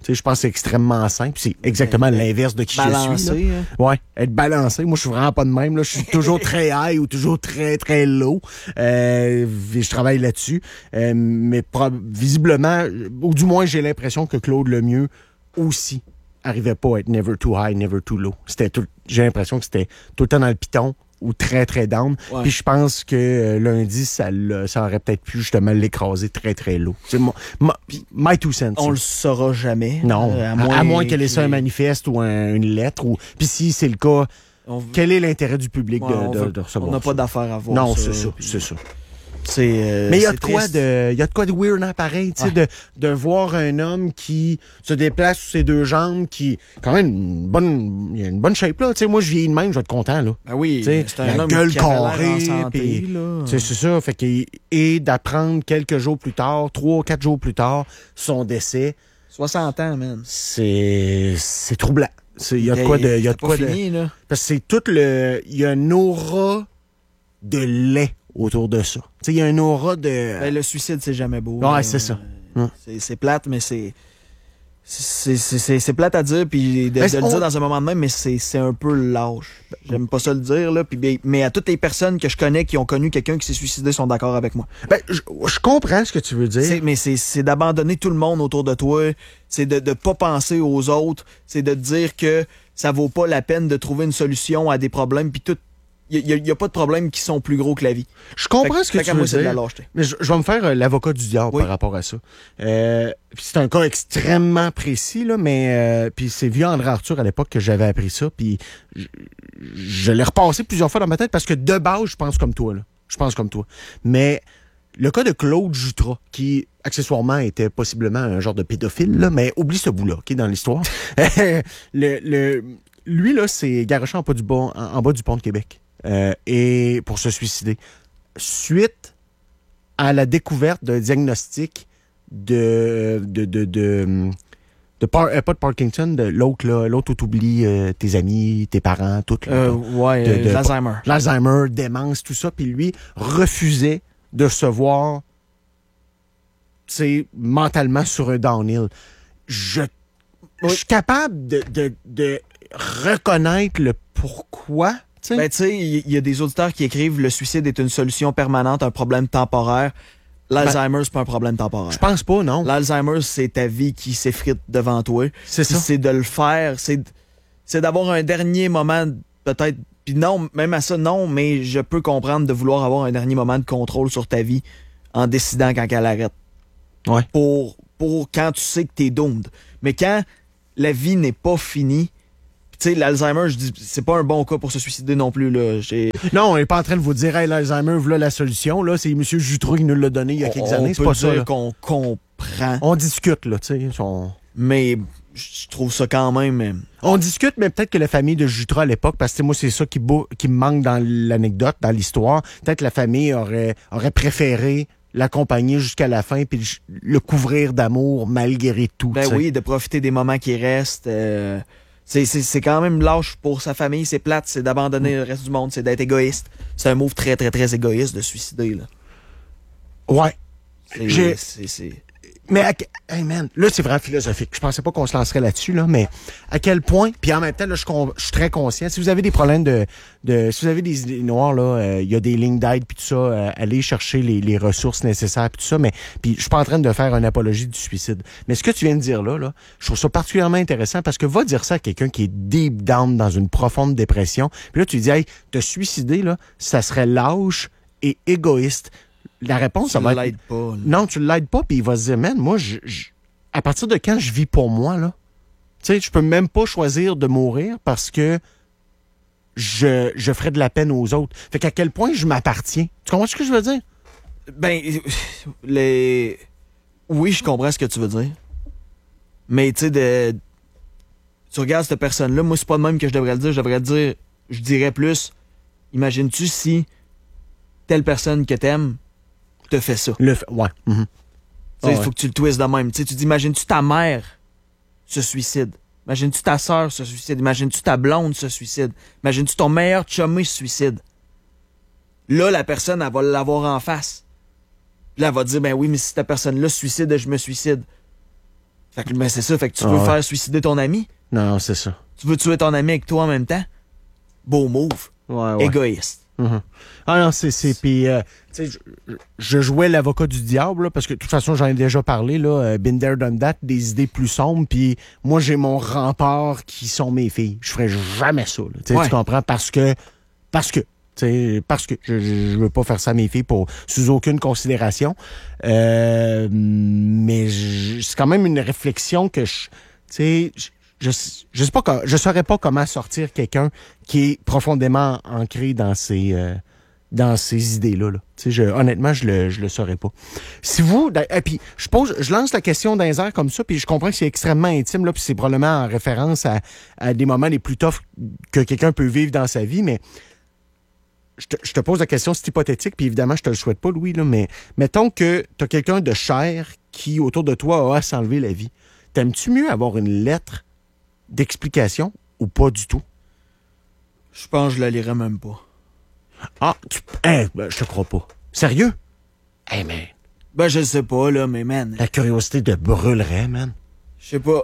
Speaker 1: Tu sais, je pense que c'est extrêmement simple. C'est exactement
Speaker 2: Ben,
Speaker 1: l'inverse de qui je suis.
Speaker 2: Balancé,
Speaker 1: Là.
Speaker 2: hein.
Speaker 1: Ouais, être balancé. Moi, je suis vraiment pas de même. Là. Je suis toujours très high ou toujours très, très low. Euh, je travaille là-dessus. Euh, mais pro- visiblement, ou du moins, j'ai l'impression que Claude Lemieux aussi arrivait pas à être never too high, never too low. C'était tout, j'ai l'impression que c'était tout le temps dans le piton ou très, très down.
Speaker 2: Ouais.
Speaker 1: Puis je pense que euh, lundi, ça, l'a- ça aurait peut-être pu justement l'écraser très, très low. C'est mon, my, my two cents.
Speaker 2: On le saura jamais.
Speaker 1: Non,
Speaker 2: Euh,
Speaker 1: à moins, à moins qu'elle ait
Speaker 2: qu'il-
Speaker 1: ça un manifeste ou un- une lettre. Ou... Puis si c'est le cas,
Speaker 2: on-
Speaker 1: quel est l'intérêt du public
Speaker 2: Ouais,
Speaker 1: de,
Speaker 2: on
Speaker 1: de,
Speaker 2: veut-
Speaker 1: de recevoir
Speaker 2: On n'a
Speaker 1: ça?
Speaker 2: pas d'affaire à voir.
Speaker 1: Non, c'est ça,
Speaker 2: puis
Speaker 1: c'est ça.
Speaker 2: C'est, euh,
Speaker 1: Mais il y a
Speaker 2: c'est
Speaker 1: de quoi
Speaker 2: triste.
Speaker 1: de, il y a de quoi de weird, hein, pareil, tu sais,
Speaker 2: Ouais.
Speaker 1: de, de voir un homme qui se déplace sur ses deux jambes, qui, quand même, une bonne, il a une bonne shape, là. Tu sais, moi, je vieillis de même, je vais être content, là.
Speaker 2: Ben oui,
Speaker 1: Tu sais,
Speaker 2: c'est
Speaker 1: la
Speaker 2: un homme
Speaker 1: gueule
Speaker 2: qui avait l'air en
Speaker 1: carrée,
Speaker 2: santé,
Speaker 1: puis-
Speaker 2: là.
Speaker 1: Tu sais, c'est ça. Fait que, et d'apprendre quelques jours plus tard, trois, quatre jours plus tard, son décès,
Speaker 2: soixante ans, man.
Speaker 1: c'est, c'est troublant. C'est- Il y a de quoi de, il y a de
Speaker 2: C'est pas
Speaker 1: quoi de,
Speaker 2: fini, là.
Speaker 1: parce que c'est tout le, il y a une aura de lait autour de ça. Tu sais, il y a une aura de,
Speaker 2: Ben, le suicide, c'est jamais beau.
Speaker 1: Ouais,
Speaker 2: là.
Speaker 1: c'est ça.
Speaker 2: Euh,
Speaker 1: Ouais.
Speaker 2: C'est, c'est plate, mais c'est. C'est, c'est, c'est, c'est plate à dire, puis de,
Speaker 1: Ben,
Speaker 2: de le
Speaker 1: on-
Speaker 2: dire dans un moment de même, mais c'est, c'est un peu lâche. J'aime pas ça le dire, là. Puis, ben, mais à toutes les personnes que je connais qui ont connu quelqu'un qui s'est suicidé sont d'accord avec moi.
Speaker 1: ben, je, je comprends ce que tu veux dire.
Speaker 2: C'est- mais c'est, c'est d'abandonner tout le monde autour de toi, c'est de ne pas penser aux autres, c'est de te dire que ça vaut pas la peine de trouver une solution à des problèmes, puis tout. Il n'y a, y a pas de problèmes qui sont plus gros que la vie.
Speaker 1: Je comprends
Speaker 2: Fait-
Speaker 1: ce que
Speaker 2: fait
Speaker 1: tu
Speaker 2: qu'à
Speaker 1: veux
Speaker 2: moi, c'est de la
Speaker 1: dire.
Speaker 2: lâcheté.
Speaker 1: Mais je, je vais me faire euh, l'avocat du diable
Speaker 2: Oui.
Speaker 1: par rapport à ça. Euh, puis c'est un cas extrêmement précis, là, mais euh, puis c'est via André Arthur à l'époque que j'avais appris ça. Puis je, je l'ai repassé plusieurs fois dans ma tête parce que de base, je pense comme toi. Là. Je pense comme toi. Mais le cas de Claude Jutras, qui accessoirement était possiblement un genre de pédophile, là, mais oublie ce bout-là, qui est dans l'histoire. le, le, lui, là, c'est garoché en bas du, bas, en, en bas du pont de Québec. Euh, et pour se suicider. Suite à la découverte d'un diagnostic de de de de, de par, euh, pas de Parkinson, de l'autre là, l'autre où t'oublies euh, tes amis, tes parents, tout là.
Speaker 2: Euh, ouais,
Speaker 1: De-
Speaker 2: euh,
Speaker 1: de-
Speaker 2: l'Alzheimer.
Speaker 1: L'Alzheimer, démence, tout ça, puis lui refusait de se voir, tu sais, mentalement sur un downhill. Je, je suis capable de, de, de reconnaître le pourquoi. tu sais.
Speaker 2: Ben, tu sais, il y, y a des auditeurs qui écrivent le suicide est une solution permanente, un problème temporaire. L'Alzheimer, c'est pas un problème temporaire.
Speaker 1: Je pense pas, non.
Speaker 2: L'Alzheimer, c'est ta vie qui s'effrite devant toi.
Speaker 1: C'est
Speaker 2: Puis
Speaker 1: ça.
Speaker 2: c'est de le faire, c'est d- c'est d'avoir un dernier moment, peut-être. Puis non, même à ça, non, mais je peux comprendre de vouloir avoir un dernier moment de contrôle sur ta vie en décidant quand elle arrête.
Speaker 1: Ouais.
Speaker 2: Pour, pour quand tu sais que t'es doomed. Mais quand la vie n'est pas finie, tu sais, l'Alzheimer, je dis, c'est pas un bon cas pour se suicider non plus, là. J'ai,
Speaker 1: Non, on n'est pas en train de vous dire, hey, l'Alzheimer, voilà la solution. Là, c'est M. Jutras qui nous l'a donné il y a quelques
Speaker 2: on
Speaker 1: années. C'est
Speaker 2: peut
Speaker 1: pas ça.
Speaker 2: dire
Speaker 1: là.
Speaker 2: qu'on comprend,
Speaker 1: On discute, là, tu sais. On...
Speaker 2: mais je trouve ça quand même. euh,
Speaker 1: on discute, mais peut-être que la famille de Jutras à l'époque, parce que moi, c'est ça qui, bou- qui me manque dans l'anecdote, dans l'histoire. Peut-être que la famille aurait, aurait préféré l'accompagner jusqu'à la fin puis le, le couvrir d'amour malgré tout.
Speaker 2: Ben
Speaker 1: tu sais.
Speaker 2: oui, de profiter des moments qui restent. euh, c'est, c'est, c'est quand même lâche pour sa famille, c'est plate, c'est d'abandonner le reste du monde, c'est d'être égoïste. C'est un move très, très, très égoïste de se suicider, là.
Speaker 1: Ouais.
Speaker 2: C'est,
Speaker 1: J'ai-
Speaker 2: c'est, c'est-
Speaker 1: Mais, à que- hey man, là, c'est vraiment philosophique. Je pensais pas qu'on se lancerait là-dessus, là, mais à quel point, puis en même temps, là, je, con- je suis très conscient. Si vous avez des problèmes de, de si vous avez des idées noires, là, euh, il y a des lignes d'aide, puis tout ça, euh, allez chercher les, les ressources nécessaires, puis tout ça, mais, puis je suis pas en train de faire une apologie du suicide. Mais ce que tu viens de dire là, là, je trouve ça particulièrement intéressant parce que va dire ça à quelqu'un qui est deep down dans une profonde dépression, puis là, tu lui dis, hey, te suicider, là, ça serait lâche et égoïste. La réponse,
Speaker 2: tu
Speaker 1: ça va être...
Speaker 2: l'aides pas, là.
Speaker 1: Non, tu l'aides pas, puis il va se dire, man, moi, je, je- à partir de quand je vis pour moi, là, tu sais, je peux même pas choisir de mourir parce que je, je ferais de la peine aux autres. Fait qu'à quel point je m'appartiens. Tu comprends ce que je veux dire?
Speaker 2: Ben, les. Oui, je comprends ce que tu veux dire. Mais, tu sais, de. Tu regardes cette personne-là, moi, c'est pas de même que je devrais le dire. Je devrais le dire, je dirais plus. Imagines-tu si telle personne que t'aimes te fait ça?
Speaker 1: Le, f- ouais. mhm.
Speaker 2: Tu sais, il
Speaker 1: Ah ouais.
Speaker 2: faut que tu le twistes de même. Tu sais, tu dis, imagines-tu ta mère se suicide? Imagines-tu ta sœur se suicide? Imagines-tu ta blonde se suicide? Imagines-tu ton meilleur chumé se suicide? Là, la personne, elle va l'avoir en face. Puis là, elle va dire, ben oui, mais si ta personne-là se suicide, je me suicide. Fait que, ben, c'est ça. Fait que tu
Speaker 1: Ah
Speaker 2: veux
Speaker 1: ouais.
Speaker 2: faire suicider ton ami?
Speaker 1: Non, non, c'est ça.
Speaker 2: Tu veux tuer ton ami avec toi en même temps? Beau move.
Speaker 1: Ouais, ouais.
Speaker 2: Égoïste.
Speaker 1: Mhm. Ah non, c'est... c'est puis, euh, tu sais, je, je jouais l'avocat du diable, là, parce que de toute façon, j'en ai déjà parlé, là, euh, been there, done that, des idées plus sombres, puis moi, j'ai mon rempart qui sont mes filles. Je ferais jamais ça, là, tu sais,
Speaker 2: Ouais.
Speaker 1: tu comprends? Parce que... Parce que... tu sais, parce que je, je, je veux pas faire ça à mes filles pour sous aucune considération. Euh, mais je- c'est quand même une réflexion que je... Tu sais... je- Je, je sais pas co- je saurais pas comment sortir quelqu'un qui est profondément ancré dans ces euh, dans ces idées-là. Là. Tu sais, je, honnêtement, je le je le saurais pas. Si vous et puis je pose je lance la question dans les airs comme ça, puis je comprends que c'est extrêmement intime là, puis c'est probablement en référence à, à des moments les plus toughs que quelqu'un peut vivre dans sa vie, mais je te, je te pose la question, c'est hypothétique, puis évidemment, je te le souhaite pas, Louis, là, mais mettons que tu as quelqu'un de cher qui, autour de toi, a à s'enlever la vie. T'aimes-tu mieux avoir une lettre d'explication ou pas du tout?
Speaker 2: Je pense que je la lirais même pas.
Speaker 1: Ah, tu... Hein, ben, je te crois pas. Sérieux? Hey, man,
Speaker 2: Ben, je sais pas, là, mais man,
Speaker 1: la curiosité te brûlerait, man.
Speaker 2: je sais pas.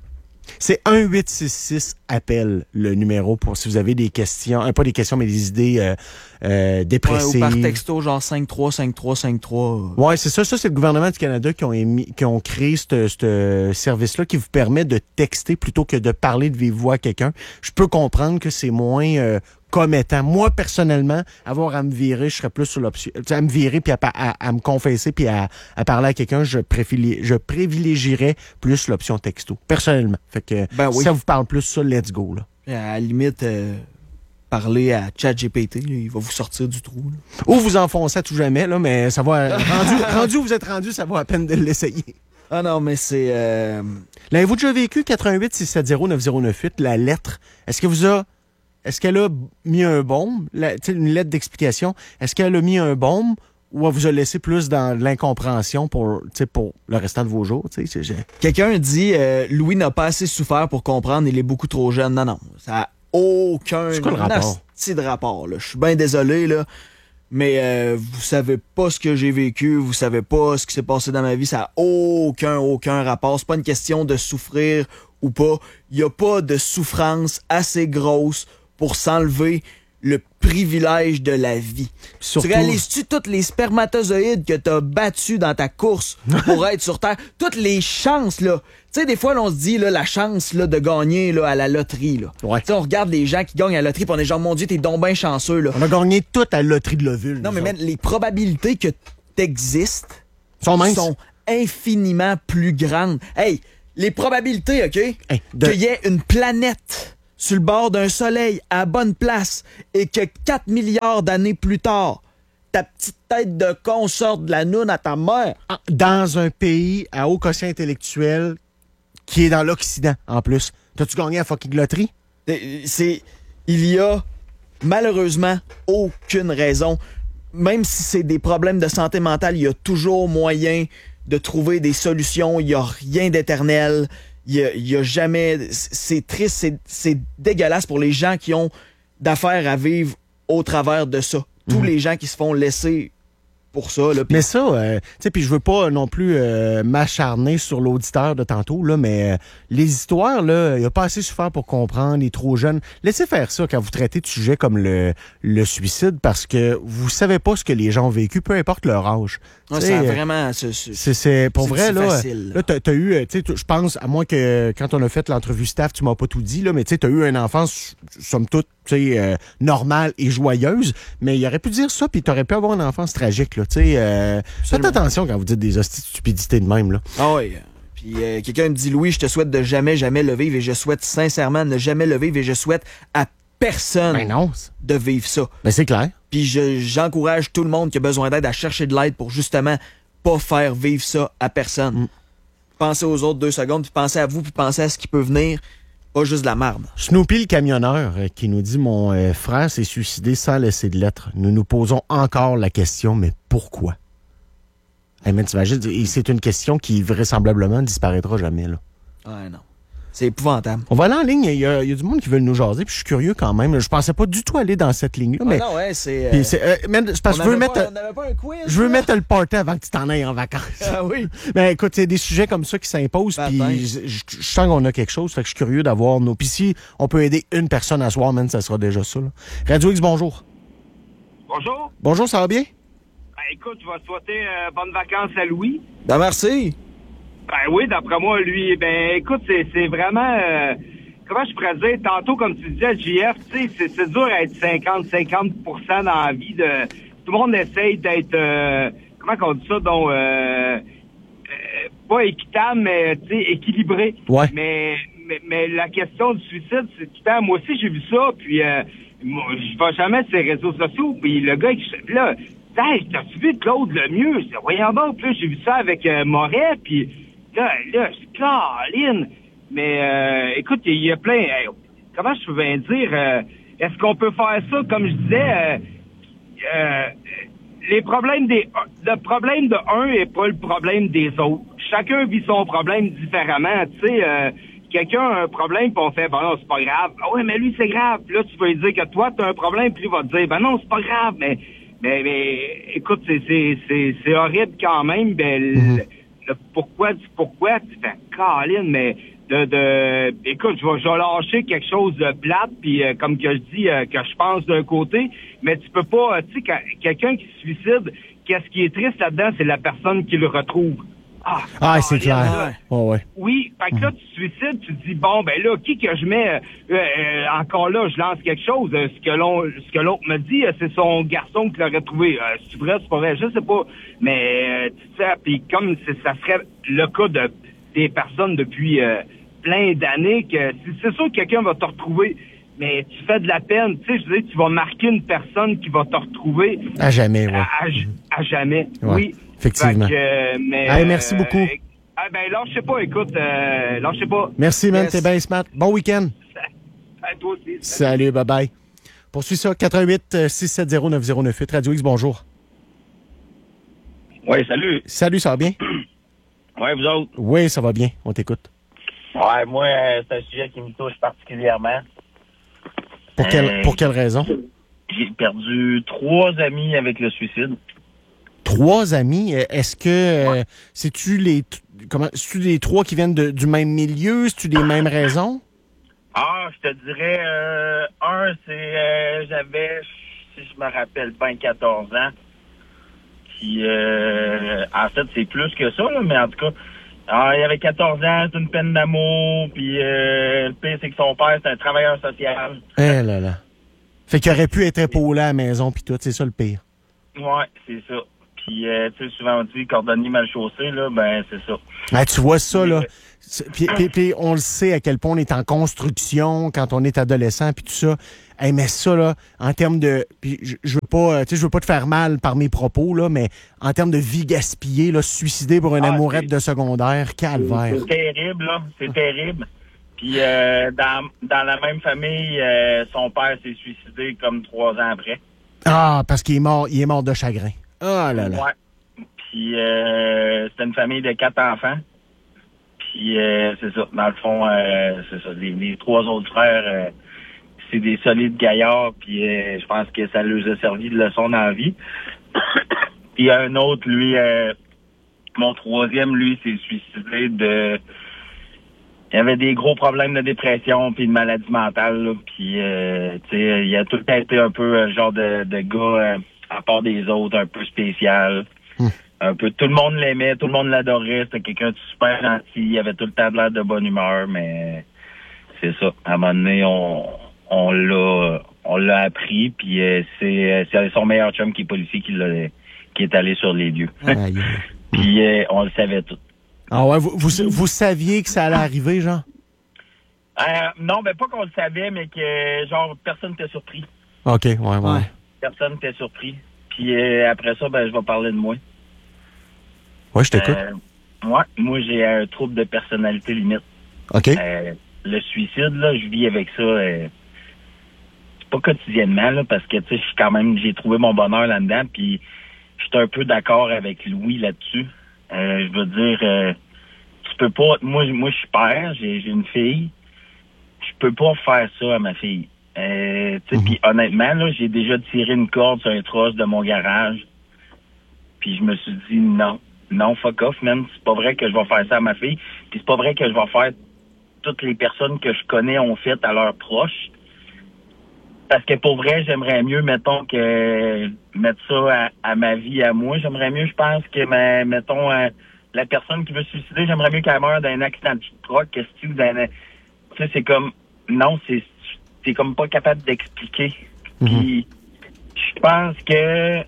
Speaker 1: C'est un huit six six appel le numéro pour si vous avez des questions, euh, pas des questions, mais des idées euh, euh,
Speaker 2: Ouais,
Speaker 1: dépressives.
Speaker 2: ou par texto, genre cinq trois cinq trois cinq trois.
Speaker 1: Ouais, c'est ça. Ça, c'est le gouvernement du Canada qui ont émis, qui ont créé ce ce service-là qui vous permet de texter plutôt que de parler de vive voix à quelqu'un. Je peux comprendre que c'est moins euh, commettant. Moi, personnellement, avoir à me virer, je serais plus sur l'option, tu sais, à me virer puis à, pa- à, à me confesser puis à, à parler à quelqu'un, je préfili- je privilégierais plus l'option texto. Personnellement. Fait que
Speaker 2: Ben
Speaker 1: si
Speaker 2: oui.
Speaker 1: ça vous parle plus, ça, let's go, là.
Speaker 2: À la limite, euh, parler à ChatGPT, là, il va vous sortir du trou. Là.
Speaker 1: Ou vous enfoncez à tout jamais, là, mais ça va. rendu, rendu où vous êtes rendu, ça vaut à peine de l'essayer.
Speaker 2: Ah non, mais c'est... Euh...
Speaker 1: L'avez-vous déjà vécu, quatre-vingt-huit six sept zéro neuf zéro neuf huit, la lettre? Est-ce que vous a... Est-ce qu'elle a mis un baume? La- tu sais, une lettre d'explication. Est-ce qu'elle a mis un baume ou elle vous a laissé plus dans l'incompréhension pour, tu sais, pour le restant de vos jours? Tu sais, c'est- j'ai-
Speaker 2: Quelqu'un dit euh, Louis n'a pas assez souffert pour comprendre, il est beaucoup trop jeune. Non, non, ça n'a aucun
Speaker 1: C'est quoi le rapport?
Speaker 2: nasty de rapport. Là. Je suis bien désolé, là, mais euh, vous savez pas ce que j'ai vécu, vous savez pas ce qui s'est passé dans ma vie, ça n'a aucun, aucun rapport. C'est pas une question de souffrir ou pas. Il n'y a pas de souffrance assez grosse pour s'enlever le privilège de la vie.
Speaker 1: Surtout-
Speaker 2: Tu réalises-tu tous les spermatozoïdes que t'as battus dans ta course pour être sur Terre? Toutes les chances, là. Tu sais, des fois, là, on se dit, là, la chance, là, de gagner, là, à la loterie, là.
Speaker 1: Ouais.
Speaker 2: Tu sais, on regarde les gens qui gagnent à la loterie pis on est genre, mon Dieu, t'es donc ben chanceux, là.
Speaker 1: On a gagné tout à la loterie de l'ovule.
Speaker 2: Non, mais
Speaker 1: nous
Speaker 2: man, les probabilités que t'existes
Speaker 1: autres. Sont minces.
Speaker 2: sont infiniment plus grandes. Hey, les probabilités, OK?
Speaker 1: Hey, de-
Speaker 2: Qu'il y ait une planète sur le bord d'un soleil à bonne place et que quatre milliards d'années plus tard, ta petite tête de con sorte de la noune à ta mère.
Speaker 1: Ah, dans un pays à haut quotient intellectuel qui est dans l'Occident, en plus. T'as-tu gagné à fucking loterie?
Speaker 2: C'est- C'est, il y a malheureusement aucune raison. Même si c'est des problèmes de santé mentale, il y a toujours moyen de trouver des solutions. Il n'y a rien d'éternel. Il y a, il y a jamais... C'est triste, c'est, c'est dégueulasse pour les gens qui ont d'affaires à vivre au travers de ça. Tous les gens qui se font laisser pour ça. Là, pis-
Speaker 1: Mais ça, euh, tu sais, puis je veux pas non plus euh, m'acharner sur l'auditeur de tantôt, là, mais euh, les histoires, là, il n'y a pas assez souffert pour comprendre, il est trop jeune. Laissez faire ça quand vous traitez de sujets comme le, le suicide, parce que vous savez pas ce que les gens ont vécu, peu importe leur âge.
Speaker 2: Ouais,
Speaker 1: Tu sais,
Speaker 2: ça a
Speaker 1: euh,
Speaker 2: vraiment... c'est- c'est-
Speaker 1: C'est, c'est, pour
Speaker 2: C'est-
Speaker 1: vrai,
Speaker 2: c'est
Speaker 1: là,
Speaker 2: facile, là.
Speaker 1: là, t'as, t'as eu, euh, tu sais, tu- je pense, à moins que quand on a fait l'entrevue staff, tu m'as pas tout dit, là, mais tu sais, t'as eu une enfance, somme toute, tu sais, euh, normale et joyeuse, mais il aurait pu dire ça, puis t'aurais pu avoir une enfance tragique, là, tu sais. Euh, faites
Speaker 2: Absolument.
Speaker 1: attention quand vous dites des hosties de stupidité de même, là.
Speaker 2: Ah oui. Puis euh, quelqu'un me dit, Louis, je te souhaite de jamais, jamais le vivre et je souhaite sincèrement ne jamais le vivre et je souhaite à personne
Speaker 1: Ben non, c'est-
Speaker 2: de vivre ça.
Speaker 1: ben c'est clair.
Speaker 2: Puis je- j'encourage tout le monde qui a besoin d'aide à chercher de l'aide pour justement pas faire vivre ça à personne.
Speaker 1: Mm.
Speaker 2: Pensez aux autres deux secondes, puis pensez à vous, puis pensez à ce qui peut venir. Pas juste de la marde.
Speaker 1: Snoopy, le camionneur, euh, qui nous dit « Mon euh, frère s'est suicidé sans laisser de lettres. Nous nous posons encore la question, mais pourquoi? » Hey, man, t'imagines, et c'est une question qui vraisemblablement disparaîtra jamais, là.
Speaker 2: Ouais, non. C'est épouvantable.
Speaker 1: On va aller en ligne. Il y, a, il y a du monde qui veut nous jaser, puis je suis curieux quand même. Je pensais pas du tout aller dans cette ligne-là. Mais,
Speaker 2: ah non, ouais, c'est...
Speaker 1: puis c'est euh, man, c'est parce que je veux mettre...
Speaker 2: Pas, on n'avait pas un quiz,
Speaker 1: je veux
Speaker 2: là?
Speaker 1: mettre le party avant que tu t'en ailles en vacances.
Speaker 2: Ah oui?
Speaker 1: Mais écoute, c'est des sujets comme ça qui s'imposent, puis je, je, je sens qu'on a quelque chose, fait que je suis curieux d'avoir nos... Puis si on peut aider une personne à soir, man, ça sera déjà ça. Là. Radio X, bonjour.
Speaker 4: Bonjour.
Speaker 1: Bonjour, ça va bien?
Speaker 4: Ben, écoute, je vais souhaiter euh, bonnes vacances à Louis.
Speaker 2: Ben, merci.
Speaker 4: Ben oui, d'après moi, lui, ben écoute, c'est, c'est vraiment... Euh, comment je pourrais dire? Tantôt, comme tu disais, J F, tu sais, c'est, c'est dur d'être cinquante à cinquante pour cent dans la vie. De, tout le monde essaye d'être... Euh, comment on dit ça? Donc, euh, euh, pas équitable, mais tu sais, équilibré.
Speaker 1: Ouais.
Speaker 4: Mais, mais, mais la question du suicide, c'est tout le temps... Moi aussi, j'ai vu ça, puis... Euh, moi, je vais jamais sur les réseaux sociaux, puis le gars qui... Là, hey, t'as-tu vu Claude Lemieux? Voyons donc, là, j'ai vu ça avec euh, Moret, puis... Là, là, je Caroline. Mais euh, écoute, il y a plein. Hey, comment je peux bien dire? Euh, est-ce qu'on peut faire ça, comme je disais, euh, euh, les problèmes des. Le problème de un est pas le problème des autres. Chacun vit son problème différemment. Tu sais, euh, quelqu'un a un problème, puis on fait ben non, c'est pas grave. Ah ouais, mais lui, c'est grave. Puis là, tu vas lui dire que toi, t'as un problème, puis lui va te dire ben non, c'est pas grave. Mais mais, mais écoute, c'est c'est c'est, c'est horrible quand même. Ben, mm-hmm. le, le pourquoi du pourquoi, tu fais Caroline, mais de, de écoute, je vais, je vais lâcher quelque chose de plate, puis euh, comme que je dis, euh, que je pense d'un côté, mais tu peux pas, tu sais, quelqu'un qui se suicide, qu'est-ce qui est triste là-dedans, c'est la personne qui le retrouve.
Speaker 1: Ah, ah c'est clair. Là, oh, ouais.
Speaker 4: Oui, fait que là, tu te suicides, tu te dis, bon, ben là, qui que je mets, euh, euh, encore là, je lance quelque chose, euh, ce que l'on, ce que l'autre me dit, euh, c'est son garçon qui l'aurait trouvé. Euh, c'est vrai, c'est pas vrai, je sais pas. Mais, euh, tu sais, puis comme c'est, ça serait le cas de des personnes depuis euh, plein d'années, que c'est, c'est sûr que quelqu'un va te retrouver, mais tu fais de la peine, tu sais, je veux dire, tu vas marquer une personne qui va te retrouver.
Speaker 1: À jamais, oui.
Speaker 4: À, à, à jamais,
Speaker 1: ouais.
Speaker 4: oui.
Speaker 1: Effectivement.
Speaker 4: Que, euh, mais,
Speaker 1: hey, merci beaucoup.
Speaker 4: Euh, ah ben là, je sais pas, écoute, euh, là, je sais pas.
Speaker 1: Merci, man,
Speaker 4: yes.
Speaker 1: t'es bien smart. Bon week-end.
Speaker 4: À toi aussi.
Speaker 1: Salut, bye-bye. Poursuis ça, quatre un huit, six sept zéro, neuf zéro neuf huit. Radio X, bonjour.
Speaker 5: Oui, salut.
Speaker 1: Salut, ça va bien?
Speaker 5: Oui, vous autres?
Speaker 1: Oui, ça va bien, on t'écoute.
Speaker 5: Ouais, moi, euh, c'est un sujet qui me touche particulièrement.
Speaker 1: Pour, euh, quelle, pour quelle raison?
Speaker 5: J'ai perdu trois amis avec le suicide.
Speaker 1: Trois amis? Est-ce que euh, c'est-tu les comment c'est-tu les trois qui viennent de, du même milieu? C'est-tu les mêmes raisons?
Speaker 5: Ah, je te dirais euh, un, c'est euh, j'avais, si je me rappelle bien, quatorze ans. Puis euh, en fait, c'est plus que ça, là, mais en tout cas, alors, il avait quatorze ans, c'est une peine d'amour, puis euh, le pire, c'est que son père, c'est un travailleur social.
Speaker 1: Eh là là. Fait qu'il aurait pu être épaulé à la maison, puis tout, c'est ça le pire.
Speaker 5: Ouais, c'est ça. Puis, euh, tu sais, souvent on dit cordonnier mal chaussé, là, ben, c'est ça.
Speaker 1: Ah, tu vois ça, là. Puis, puis, puis on le sait à quel point on est en construction quand on est adolescent, puis tout ça. Hey, mais ça, là, en termes de... Puis je, je veux pas, tu sais, je veux pas te faire mal par mes propos, là, mais en termes de vie gaspillée, là, se suicider pour une ah, amourette de secondaire, calvaire.
Speaker 5: C'est terrible, là. C'est terrible. Puis, euh, dans, dans la même famille, euh, son père s'est suicidé comme trois ans après.
Speaker 1: Ah, parce qu'il est mort, il est mort de chagrin. Ah là là.
Speaker 5: Ouais. Puis euh, c'était une famille de quatre enfants. Puis euh, c'est ça. Dans le fond, euh, c'est ça. Les, les trois autres frères, euh, c'est des solides gaillards. Puis euh, je pense que ça leur a servi de leçon dans la vie. Puis un autre, lui, euh, mon troisième, lui, s'est suicidé de... Il y avait des gros problèmes de dépression puis de maladie mentale. Là. Puis euh, tu sais, il a tout le temps été un peu un genre de, de gars... Euh, à part des autres, un peu spécial. Hum. Un peu, tout le monde l'aimait, tout le monde l'adorait. C'était quelqu'un de super gentil. Il avait tout le temps de l'air de bonne humeur, mais c'est ça. À un moment donné, on, on l'a, on l'a appris, puis euh, c'est, c'est son meilleur chum qui est policier qui l'a, qui est allé sur les lieux. Puis euh, on le savait tout.
Speaker 1: Ah ouais, vous, vous, vous saviez que ça allait arriver, genre?
Speaker 5: Euh, non, ben pas qu'on le savait, mais que genre personne n'était surpris.
Speaker 1: OK, ouais, ouais. ouais.
Speaker 5: Personne n'était surpris. Puis euh, après ça, ben je vais parler de moi.
Speaker 1: Ouais, je t'écoute.
Speaker 5: Euh, ouais, moi, j'ai un trouble de personnalité limite.
Speaker 1: OK.
Speaker 5: Euh, le suicide, là, je vis avec ça. Euh, c'est pas quotidiennement, là, parce que, tu sais, je suis quand même, j'ai trouvé mon bonheur là-dedans, puis je suis un peu d'accord avec Louis là-dessus. Euh, je veux dire, euh, tu peux pas... Moi, moi je suis père, j'ai, j'ai une fille, peux pas faire ça à ma fille. Euh, tu sais, puis honnêtement, là, j'ai déjà tiré une corde sur un trosse de mon garage. Puis je me suis dit non, non, fuck off, man. C'est pas vrai que je vais faire ça à ma fille. Puis c'est pas vrai que je vais faire toutes les personnes que je connais ont fait à leurs proches. Parce que pour vrai, j'aimerais mieux, mettons, que mettre ça à, à ma vie, à moi. J'aimerais mieux, je pense, que, ma, mettons, euh, la personne qui veut se suicider, j'aimerais mieux qu'elle meure d'un accident de truck, que si d'un... Tu sais, c'est comme... Non, c'est... T'es comme pas capable d'expliquer. Mm-hmm. Puis, je pense que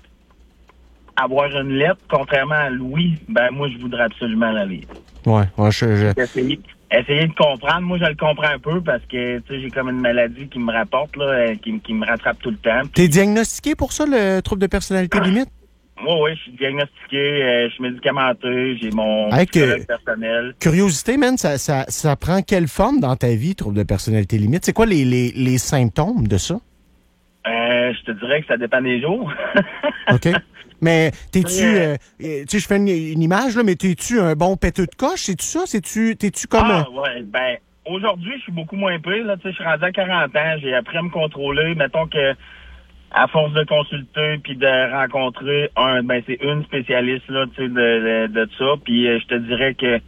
Speaker 5: avoir une lettre, contrairement à Louis, ben moi, je voudrais absolument la lire.
Speaker 1: Ouais, ouais, je... je...
Speaker 5: Essayer, essayer de comprendre. Moi, je le comprends un peu parce que, tu sais, j'ai comme une maladie qui me rapporte, là, qui, qui me rattrape tout le temps. Puis...
Speaker 1: T'es diagnostiqué pour ça, le trouble de personnalité limite?
Speaker 5: Oui, oui, je suis diagnostiqué, euh, je suis médicamenté, j'ai mon
Speaker 1: Avec,
Speaker 5: psychologue
Speaker 1: euh,
Speaker 5: personnel.
Speaker 1: Curiosité, man, ça, ça, ça prend quelle forme dans ta vie, trouble de personnalité limite? C'est quoi les, les, les symptômes de ça?
Speaker 5: Euh, je te dirais que ça dépend des jours.
Speaker 1: OK. Mais t'es-tu, euh, tu sais, je fais une, une image, là, mais t'es-tu un bon péteux de coche? C'est-tu ça? C'est-tu, t'es-tu comme...
Speaker 5: Ah, ouais, ben, aujourd'hui, je suis beaucoup moins pire, là, tu sais, je suis rendu à quarante ans, j'ai appris à me contrôler, mettons que, à force de consulter puis de rencontrer un, ben, c'est une spécialiste, là, tu sais, de, de, de ça, puis euh, je te dirais que